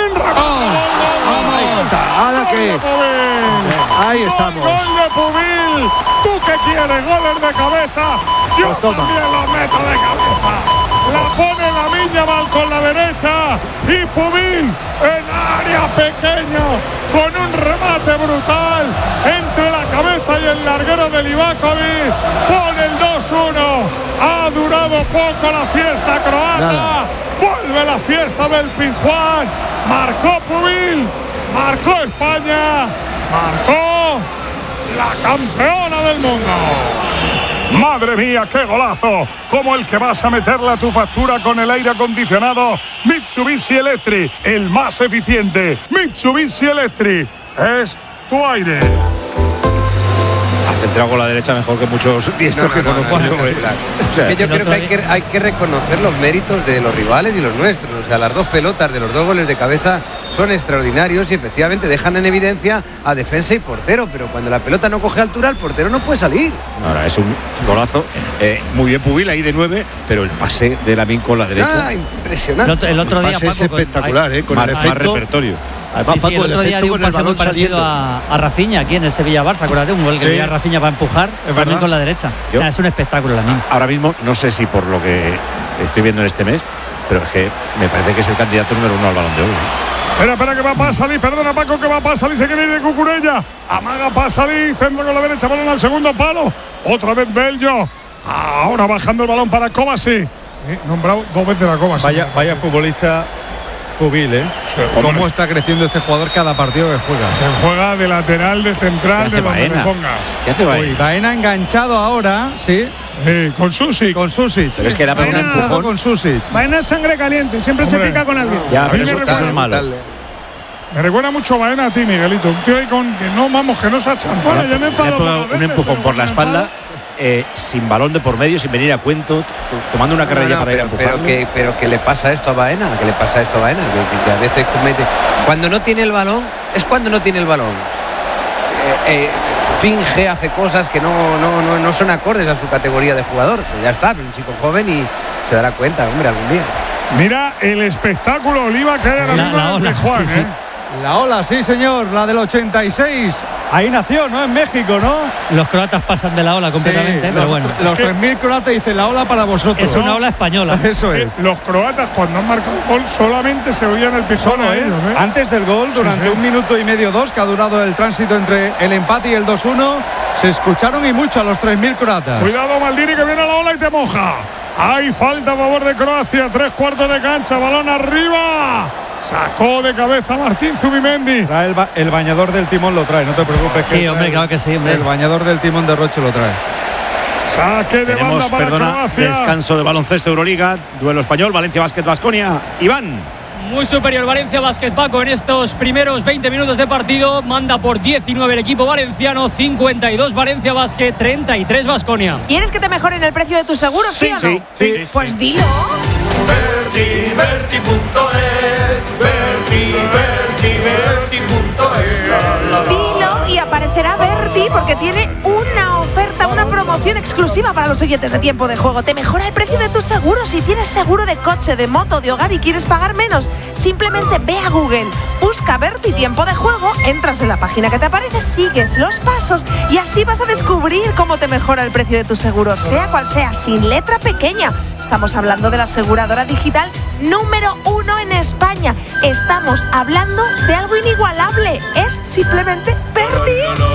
Ahí está, ahora que ahí estamos. Gol de Pubil. ¿Tú qué quieres? Goles de cabeza. Yo pues también los meto de cabeza. La pone Lamín Yamal con la derecha y Pubil en área pequeño con un remate brutal entre la cabeza y el larguero de Livakovic. Pone el dos uno. Ha durado poco la fiesta croata. Nada. Vuelve la fiesta del Pizjuán. Marcó Pubil. Marcó España. Marcó la campeona del mundo. Madre mía, qué golazo, como el que vas a meterle a tu factura con el aire acondicionado Mitsubishi Electric, el más eficiente. Mitsubishi Electric es tu aire. Ha centrado con la derecha mejor que muchos diestros No, no, que no, conozco no, yo. no, eh. claro. O sea, Que yo creo que hay, que hay que reconocer los méritos de los rivales y los nuestros. O sea, las dos pelotas de los dos goles de cabeza son extraordinarios y efectivamente dejan en evidencia a defensa y portero, pero cuando la pelota no coge altura, el portero no puede salir. Ahora es un golazo, eh, muy bien Pubil ahí de nueve, pero el pase de Lamine con la derecha. Ah, impresionante. El otro, el otro El día pase es Paco, con- espectacular, ¿eh? Con más, el más efecto. repertorio. Además, Sí, sí, Paco, el otro el día efecto dio un con el pase muy balón parecido saliendo. a, a Rafinha aquí en el Sevilla-Barça. Acuérdate, un gol que Sí. dio a Rafinha para empujar, también verdad. con la derecha. Yo- Nah, es un espectáculo también. Ahora mismo, no sé si por lo que estoy viendo en este mes, pero es que me parece que es el candidato número uno al Balón de Oro. Espera, espera, que va a pasar y perdona Paco, que va a pasar y se quiere ir de Cucurella. Amaga pasa y centro con la derecha, balón al segundo palo. Otra vez Bello. Ahora bajando el balón para Kovacic. Eh, nombrado dos veces a Kovacic. Vaya, vaya futbolista Pubil, ¿eh? Sí, Cómo hombre. está creciendo este jugador cada partido que juega. Que juega de lateral, de central, ¿Qué de hace donde le Baena? pongas. ¿Qué hace Uy, Baena? Baena enganchado ahora, sí, Eh, con Susi. con Susic. Pero es que le ha pegado un Baena- Enganchado empujón. con Susic. Vaina es sangre caliente, siempre Hombre. se pica con alguien. Ya, A pero mí eso, me eso es recuerda- malo. Me recuerda mucho a Baena a ti, Miguelito. Un tío ahí con que no, vamos, que no se ha echado. Bueno, Le ha- yo me le ha enfado pegado pocas un veces, empujón pero por la cuando me espalda, enfado- eh, sin balón de por medio, sin venir a cuento, t- tomando una carrera No, no, para ir a pero, empujar. pero que, pero que le pasa esto a Baena, que le pasa esto a Baena, que, que- que a veces comete. Cuando no tiene el balón, es cuando no tiene el balón. Eh, eh, finge, hace cosas que no, no, no, no son acordes a su categoría de jugador. Pues ya está, es un chico joven y se dará cuenta, hombre, algún día. Mira el espectáculo Oliva que hay ahora La- mismo la en ola, Juan, sí, sí. ¿eh? La ola, sí señor, la del ochenta y seis. Ahí nació, ¿no? En México, ¿no? Los croatas pasan de la ola completamente, Sí, pero los, bueno. los Es que- tres mil croatas dicen la ola para vosotros. Es una ola española. Eso Sí, es. los croatas cuando han marcado el gol solamente se oían el pisón Solo, a ¿eh? ellos, ¿eh? Antes del gol, durante sí. un minuto y medio, dos, que ha durado el tránsito entre el empate y el dos uno, se escucharon y mucho a los tres mil croatas. Cuidado Maldini que viene a la ola y te moja. Hay falta a favor de Croacia, tres cuartos de cancha, balón arriba. Sacó de cabeza Martín Zubimendi. Trae el, ba- el bañador del timón lo trae, no te preocupes. que Sí, trae hombre, el- claro que sí, hombre. El bañador del timón de Roche lo trae. Saque de Tenemos, banda para perdona, Croacia. descanso de baloncesto Euroliga, duelo español, Valencia Basket Baskonia. Iván. Muy superior Valencia Basket, Paco, en estos primeros veinte minutos de partido. Manda por diecinueve el equipo valenciano, cincuenta y dos Valencia Basket, treinta y tres Baskonia. ¿Quieres que te mejoren el precio de tus seguros, sí, o no? sí, sí, sí. Pues dilo. Verti, Verti punto es, Verti, Verti, Verti punto es. Dilo y aparecerá Berti porque tiene una oferta, una promoción exclusiva para los oyentes de Tiempo de Juego. Te mejora el precio de tus seguros. Si tienes seguro de coche, de moto, de hogar y quieres pagar menos, simplemente ve a Google, busca Berti Tiempo de Juego, entras en la página que te aparece, sigues los pasos y así vas a descubrir cómo te mejora el precio de tus seguros, sea cual sea, sin letra pequeña. Estamos hablando de la aseguradora digital número uno en España. Estamos hablando de algo inigualable. Es simplemente Berti.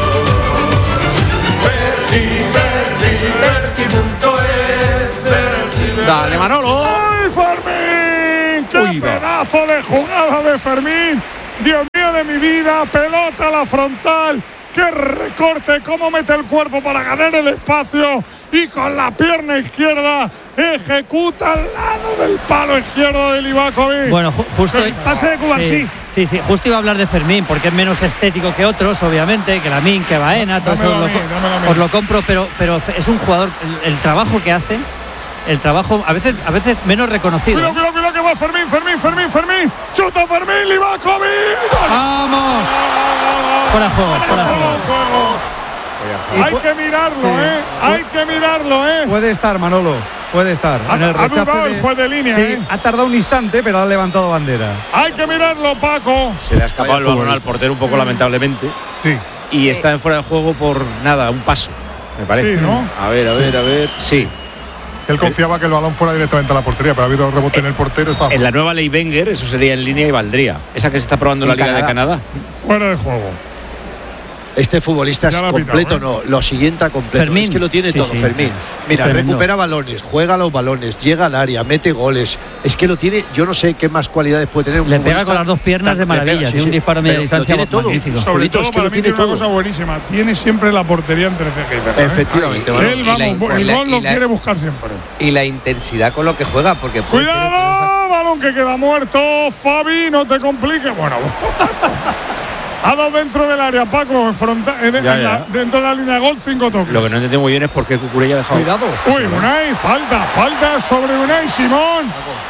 Verti, Verti, Verti punto es, Verti. Dale, Manolo. ¡Ay, Fermín! ¡Qué Uy, va. pedazo de jugada de Fermín! Dios mío de mi vida, pelota a la frontal. ¡Qué recorte! ¿Cómo mete el cuerpo para ganar el espacio? Y con la pierna izquierda ejecuta al lado del palo izquierdo de Livakovic. Bueno, ju- justo. Pase de Cuba, sí. Sí, sí, justo iba a hablar de Fermín, porque es menos estético que otros, obviamente, que Lamine, que Baena, todo eso Dámelo a lo mí, co- dámelo a mí. os lo compro, pero, pero es un jugador, el, el trabajo que hace, el trabajo a veces, a veces menos reconocido. Cuidado, cuidado, cuidado que va Fermín, Fermín, Fermín, Fermín. Chuta Fermín, Livakovic. ¡Vamos! Fuera de juego, fuera de juego. Y Hay pu- que mirarlo, Sí. ¿eh? Hay que mirarlo, ¿eh? Puede estar, Manolo. Puede estar. Ha- en el ha rechace dudado el de- juez de línea, Sí, ¿eh? ha tardado un instante, pero ha levantado bandera. Hay que mirarlo, Paco. Se le ha escapado Vaya el balón al futbolista. portero un poco lamentablemente. Sí. Y está en fuera de juego por nada, un paso, me parece. Sí, ¿no? A ver, a ver, a ver. Sí. Él confiaba que el balón fuera directamente a la portería, pero ha habido rebote en el portero. Está En la nueva ley Wenger, eso sería en línea y valdría. Esa que se está probando en la En Liga de Canadá. Fuera de juego. Este futbolista es completo, pitado, ¿eh? No, lo siguiente a completo. Fermín. Es que lo tiene sí, todo, sí. Fermín. Mira, recupera balones, juega los balones, llega al área, mete goles. Es que lo tiene, yo no sé qué más cualidades puede tener un Le pega con las dos piernas de maravilla, pega, sí, tiene un disparo a media distancia magnífico. Sobre todo, para mí tiene una cosa buenísima, tiene siempre la portería entre ceja y ceja. Efectivamente. ¿eh? Él, vamos, el gol lo quiere buscar siempre. Y la intensidad con lo que juega, porque... ¡Cuidado! Balón que queda muerto, Fabi, no te compliques. Bueno, ha dado dentro del área, Paco, en fronta, en, ya, en la, dentro de la línea de gol, cinco toques. Lo que no entiendo muy bien es por qué Cucurella ha dejado. Cuidado. Uy, Unai, falta, falta sobre Unai Simón.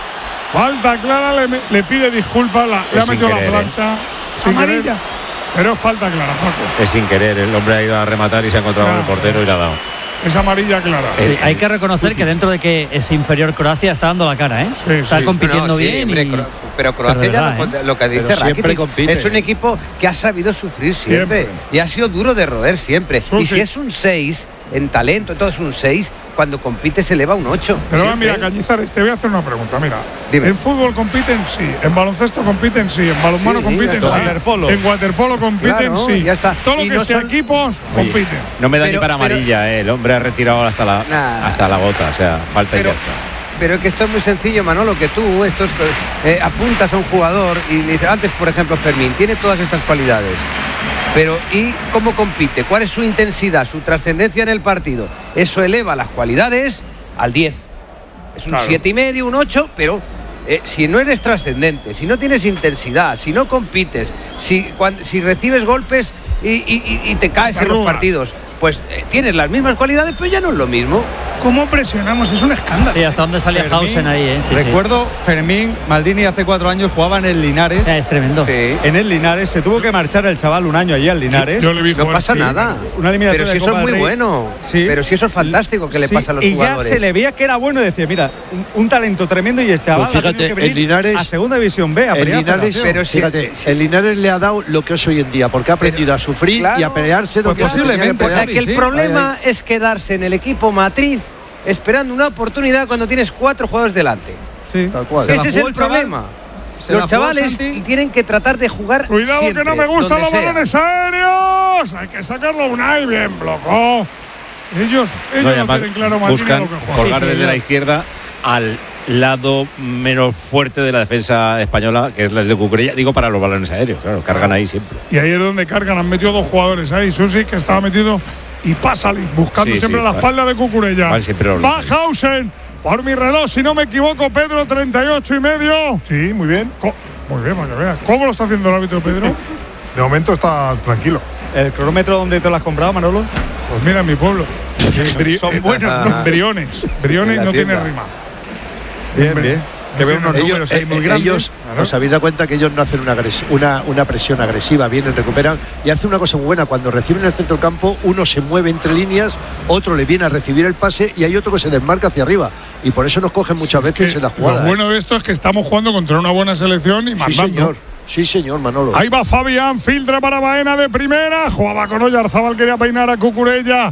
Falta clara, le, le pide disculpas, la, le ha metido querer, la plancha. Eh. Sin amarilla. Querer, pero es falta clara, Paco. Es sin querer, el hombre ha ido a rematar y se ha encontrado con el portero y le ha dado. Es amarilla clara. Sí, hay que reconocer que dentro de que es inferior Croacia está dando la cara, ¿eh? Sí, está sí. compitiendo no, no, sí, bien. Hombre, y... Pero Croacia pero verdad, ya lo, ¿eh? lo que dice Rakitic es un equipo que ha sabido sufrir siempre, siempre. y ha sido duro de roer siempre. Sí, y si sí. es un seis en talento, todo es un seis, cuando compite se eleva un ocho. Pero va, mira, Cañizares, te voy a hacer una pregunta. Mira, Dime. en fútbol compiten sí, en baloncesto compiten sí, en balonmano sí, compiten sí, waterpolo. en waterpolo compiten claro, sí. Ya está. Todo lo que no sea son... equipos Oye, compiten. No me da pero, ni para pero, amarilla, eh. El hombre ha retirado hasta la nah, hasta la gota, o sea, falta pero, y ya está. Pero es que esto es muy sencillo, Manolo, que tú estos, eh, apuntas a un jugador y le dices, antes, por ejemplo, Fermín, tiene todas estas cualidades. Pero ¿y cómo compite? ¿Cuál es su intensidad, su trascendencia en el partido? Eso eleva las cualidades al diez. Es un siete claro. y medio, un ocho, pero eh, si no eres trascendente, si no tienes intensidad, si no compites, si, cuando, si recibes golpes y, y, y te caes en los partidos, pues eh, tienes las mismas cualidades, pero ya no es lo mismo. ¿Cómo presionamos? Es un escándalo. Sí, hasta dónde salía Hausen ahí, ¿eh? Sí, recuerdo, sí. Fermín, Maldini hace cuatro años jugaba en el Linares. Ya, es tremendo. Sí. En el Linares, se tuvo que marchar el chaval un año allí al Linares. Sí, yo le vi no pasa sí. nada. Una eliminatoria pero si eso es muy bueno. Sí. Pero si eso es fantástico que sí. le pasa a los y jugadores. Y ya se le veía que era bueno y decía, mira, un, un talento tremendo y el chaval pues fíjate, ha que el Linares a segunda división B, a el Linares, pero fíjate, sí. el Linares le ha dado lo que es hoy en día, porque ha aprendido pero, a sufrir claro, y a pelearse pues posiblemente. Porque el problema es quedarse en el equipo matriz esperando una oportunidad cuando tienes cuatro jugadores delante. Sí, tal cual. Ese es el problema. Los chavales tienen que tratar de jugar. Cuidado siempre, que no me gustan los sea. balones aéreos. Hay que sacarlo Unai, bien blocó. Ellos, ellos no, no tienen claro más buscan lo que juegan. colgar sí, sí, desde la izquierda al lado menos fuerte de la defensa española, que es la de Cucurella, digo para los balones aéreos, claro, cargan ahí siempre. Y ahí es donde cargan, han metido dos jugadores ahí, Susi que estaba metido y Pasalic, buscando sí, siempre sí, la espalda de Cucurella. Va Hausen, por mi reloj, si no me equivoco, Pedro, treinta y ocho y medio. Sí, muy bien. Co muy bien, para que veas. ¿Cómo lo está haciendo el árbitro, Pedro? De momento está tranquilo. ¿El cronómetro dónde te lo has comprado, Manolo? Pues mira, en mi pueblo. Bri Son buenos, no, Briones. Briones no tiene rima. Bien, bien. bien. Que veo unos ellos, números ahí muy eh, grandes. Ellos, claro. Os habéis dado cuenta que ellos no hacen una, una, una presión agresiva, vienen, recuperan y hacen una cosa muy buena. Cuando reciben el centro del campo, uno se mueve entre líneas, otro le viene a recibir el pase y hay otro que se desmarca hacia arriba. Y por eso nos cogen muchas sí, veces en la jugada. Lo bueno de esto es que estamos jugando contra una buena selección y mandando. Sí, señor. Sí, señor, Manolo. Ahí va Fabián, filtra para Baena de primera. Jugaba con Oyarzabal, quería peinar a Cucurella.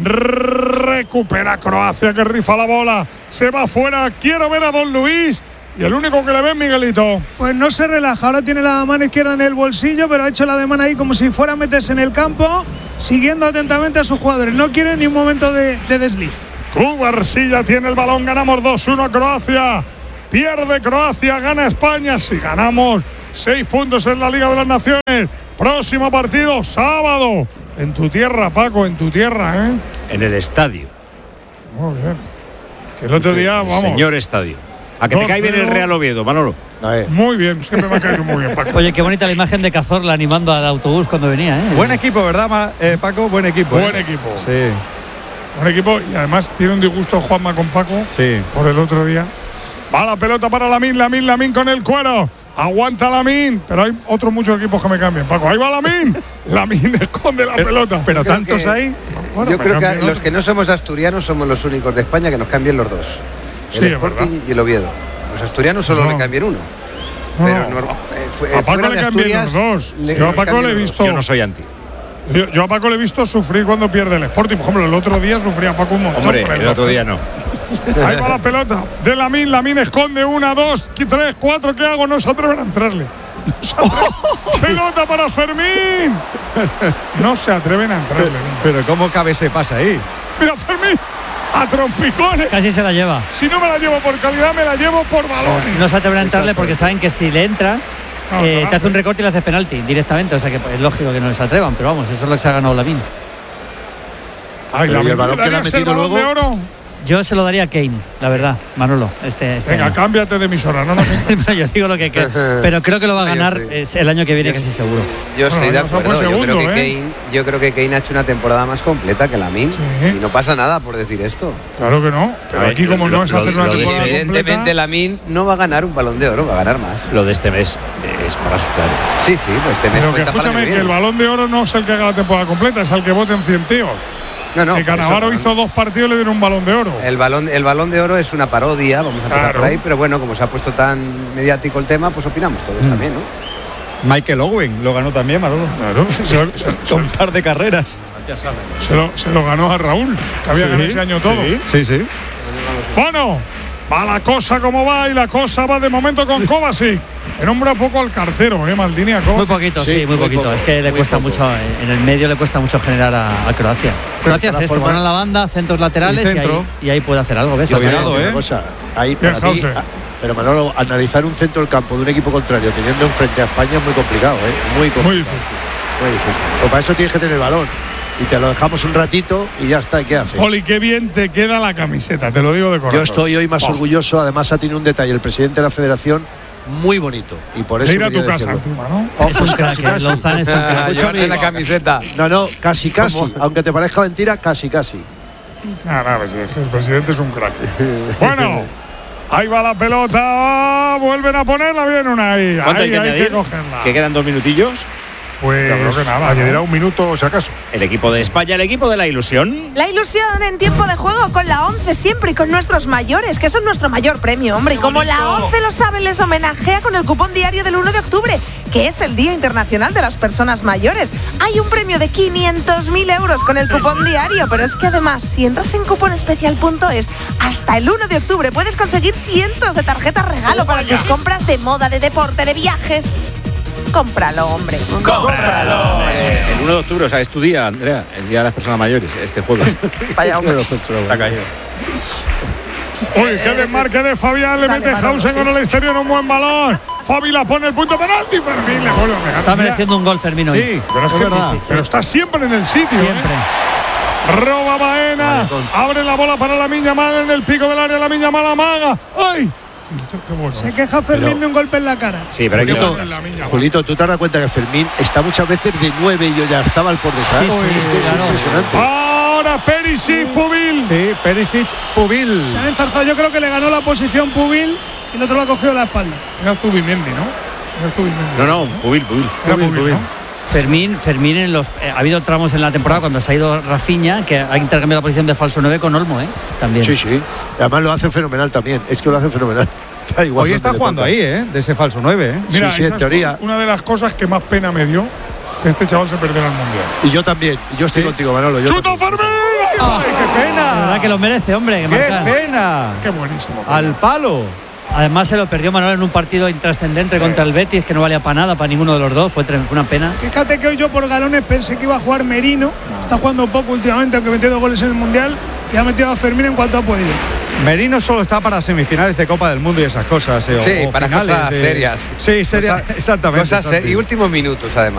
Recupera Croacia que rifa la bola. Se va fuera. Quiero ver a Don Luis. Y el único que le ve es Miguelito. Pues no se relaja. Ahora tiene la mano izquierda en el bolsillo, pero ha hecho la de mano ahí como si fuera a meterse en el campo, siguiendo atentamente a sus jugadores. No quiere ni un momento de, de desliz. Cubarsilla tiene el balón. Ganamos dos uno a Croacia. Pierde Croacia, gana España. Si ganamos, seis puntos en la Liga de las Naciones. Próximo partido, sábado. En tu tierra, Paco, en tu tierra, ¿eh? En el estadio. Muy bien. Que el otro día, vamos. Señor estadio. A que te cae bien el Real Oviedo, Manolo. Muy bien, siempre me ha caído muy bien, Paco. Oye, qué bonita la imagen de Cazorla animando al autobús cuando venía, ¿eh? Buen equipo, ¿verdad, eh, Paco? Buen equipo. Buen ¿eh? equipo. Sí. Buen equipo y además tiene un disgusto Juanma con Paco. Sí. Por el otro día. Va la pelota para Lamín, Lamín, Lamín con el cuero. Aguanta Lamín, pero hay otros muchos equipos que me cambian, Paco. Ahí va Lamín. Lamín esconde la pelota. Pero tantos que, hay. Bueno, yo creo que los que no somos asturianos somos los únicos de España que nos cambian los dos. El sí, Sporting y el Oviedo. Los asturianos solo no. le cambian uno. No. Pero no, eh, fue, a Paco le cambian los dos. Le, yo a Paco le he visto. Yo no soy anti. Yo, yo a Paco le he visto sufrir cuando pierde el Sporting. Por ejemplo, el otro día sufría Paco un montón. Hombre, el, el otro día no. Ahí va la pelota de Lamín. Lamín esconde una, dos, tres, cuatro. ¿Qué hago? No se atreven a entrarle. Pelota para Fermín. No se atreven a entrarle. Pero ¿cómo cabe ese pase ahí? Mira, Fermín. A trompicones. Casi se la lleva. Si no me la llevo por calidad, me la llevo por balones. No se atreven a entrarle porque saben que si le entras, No, eh, no, te hace un no. recorte y le haces penalti directamente. O sea que es lógico que no les atrevan, pero vamos, eso es lo que se ha ganado Lamine. Ay, Pero la ¿y el balón que le ha ¿darías el metido balón luego? de oro? Yo se lo daría a Kane, la verdad, Manolo. Este, este Venga, año. cámbiate de emisora, no nos No, yo digo lo que, que pero creo que lo va a No, yo ganar sí. es el año que viene casi seguro. Yo estoy Bueno, de Alonso fue acuerdo. Yo creo, segundo, que ¿eh? Kane, yo creo que Kane ha hecho una temporada más completa que Lamine. Sí. Y no pasa nada por decir esto. Claro que no. Pero A ver, aquí, como lo- no es lo- hacer una lo de temporada Evidentemente completa. Lamine no va a ganar un balón de oro, va a ganar más. Lo de este mes eh, es para asustar. Sí, sí, pues tenés Pero que cuenta para escúchame, que que el viene. balón de oro no es el que haga la temporada completa, es el que voten cien tíos. No, no, que por eso Cannavaro no. hizo dos partidos y le dieron un balón de oro. El balón, el balón de oro es una parodia, vamos a empezar Claro. por ahí, pero bueno, como se ha puesto tan mediático el tema, pues opinamos todos también, ¿no? Michael Owen lo ganó también, Manolo. Claro, se, se- Con un par de carreras. se lo, se lo ganó a Raúl, que había Sí, ganado ese año todo. Sí, sí, sí. Bueno, va la cosa como va y la cosa va de momento con Kovacic. Que nombra un poco al cartero, ¿eh, Maldini? A Muy Kovacic. poquito, sí, Sí, muy, muy poquito. poco, es que le muy cuesta poco. mucho, en el medio le cuesta mucho generar a, a Croacia. Croacia es todas esto, formas- ponen la banda, centros laterales Y y, centro. ahí, y ahí puede hacer algo, ¿ves? Y cuidado, Una ¿eh? cosa, ahí Bien, para mí, Hauser. ah, pero Manolo, analizar un centro del campo de un equipo contrario teniendo enfrente a España es muy complicado, ¿eh? Muy complicado. Muy difícil. Muy difícil. Pues para eso tienes que tener el balón. Y te lo dejamos un ratito y ya está. ¿Y qué haces? Poli, qué bien te queda la camiseta, te lo digo de corazón. Yo estoy hoy más Oh, orgulloso. Además, ha tenido un detalle el presidente de la federación muy bonito. Y por de eso ir a tu quería casa decirlo. encima, ¿no? Oh, Es un pues crack, casi, eh, casi. Lozano es un crack. Ah, Escúchame. llevarte la camiseta. No, no, casi, casi. ¿Cómo? Aunque te parezca mentira, casi, casi. Nada, nada, pues, el presidente es un crack. Bueno, ahí va la pelota, ah, vuelven a ponerla bien una ahí. ¿Cuánto Ahí hay que hay añadir? que cogerla. Que quedan dos minutillos. Pues Yo creo que nada, añadirá un minuto si acaso. El equipo de España, el equipo de la ilusión. La ilusión en tiempo de juego con la ONCE siempre y con nuestros mayores, que son nuestro mayor premio, hombre. Y como la ONCE lo sabe, les homenajea con el cupón diario del uno de octubre, que es el Día Internacional de las Personas Mayores. Hay un premio de quinientos mil euros con el cupón diario, pero es que además, si entras en cuponespecial punto es, hasta el uno de octubre puedes conseguir cientos de tarjetas regalo para tus compras de moda, de deporte, de viajes. Cómpralo, hombre. ¡Cómpralo! Eh, el uno de octubre, o sea, es tu día, Andrea, el día de las personas mayores, este juego. Vaya, hombre. Está caído. Uy, qué desmarque de Fabián, le Dale, mete Manolo, Hausen sí. con el exterior, un buen balón. Fabi la pone el punto penalti, Fermín le vuelve a pegar. Está Mira, mereciendo un gol Fermín hoy. Sí, pero, es es que- verdad. pero está siempre en el sitio. ¿eh? Siempre. Roba Baena, abre la bola para la Miña Mal en el pico del área, la Miña Mal amaga. ¡Ay! Filtro, qué bueno. Se queja Fermín de un golpe en la cara. Sí, pero hay que Julito, levantarse. La Miña Mal. Julito, ¿tú te has dado cuenta que Fermín está muchas veces de nueve y Oyarzábal por detrás? Sí, sí, es que es claro. impresionante. Ahora Perisic, Pubil. Sí, Perisic, Pubil. Se han enzarzado, yo creo que le ganó la posición Pubil y el otro lo ha cogido la espalda. Era Zubimendi, ¿no? Era Zubimendi. No, no, Pubil, Pubil. Era Pubil, Pubil, Pubil. ¿no? Fermín, Fermín en los eh, ha habido tramos en la temporada cuando se ha ido Rafinha que ha intercambiado la posición de falso nueve con Olmo, ¿eh? También. Sí, sí. Además lo hace fenomenal también. Es que lo hace fenomenal. Da igual Hoy dónde está le jugando toca. ahí, ¿eh? De ese falso nueve, ¿eh? Mira, sí, esa en es teoría. una de las cosas que más pena me dio que este chaval se perdiera el mundial. Y yo también. Yo estoy contigo, Manolo. Yo ¡Chuta también. Fermín! ¡Ay, qué La verdad pena! que lo merece, hombre. Que ¡Qué marca. pena! Qué buenísimo. Al palo. Además se lo perdió Manuel en un partido intrascendente contra el Betis que no valía para nada, para ninguno de los dos. Fue, tre- fue una pena. Fíjate que hoy yo por galones pensé que iba a jugar Merino. Está jugando poco últimamente, aunque metió dos goles en el Mundial. Y ha metido a Fermín en cuanto ha podido. Merino solo está para semifinales de Copa del Mundo y esas cosas. eh, o- Sí, o para finales cosas de- serias. Sí, serias, Cosas- exactamente. Cosas Santi. ser- y últimos minutos, además.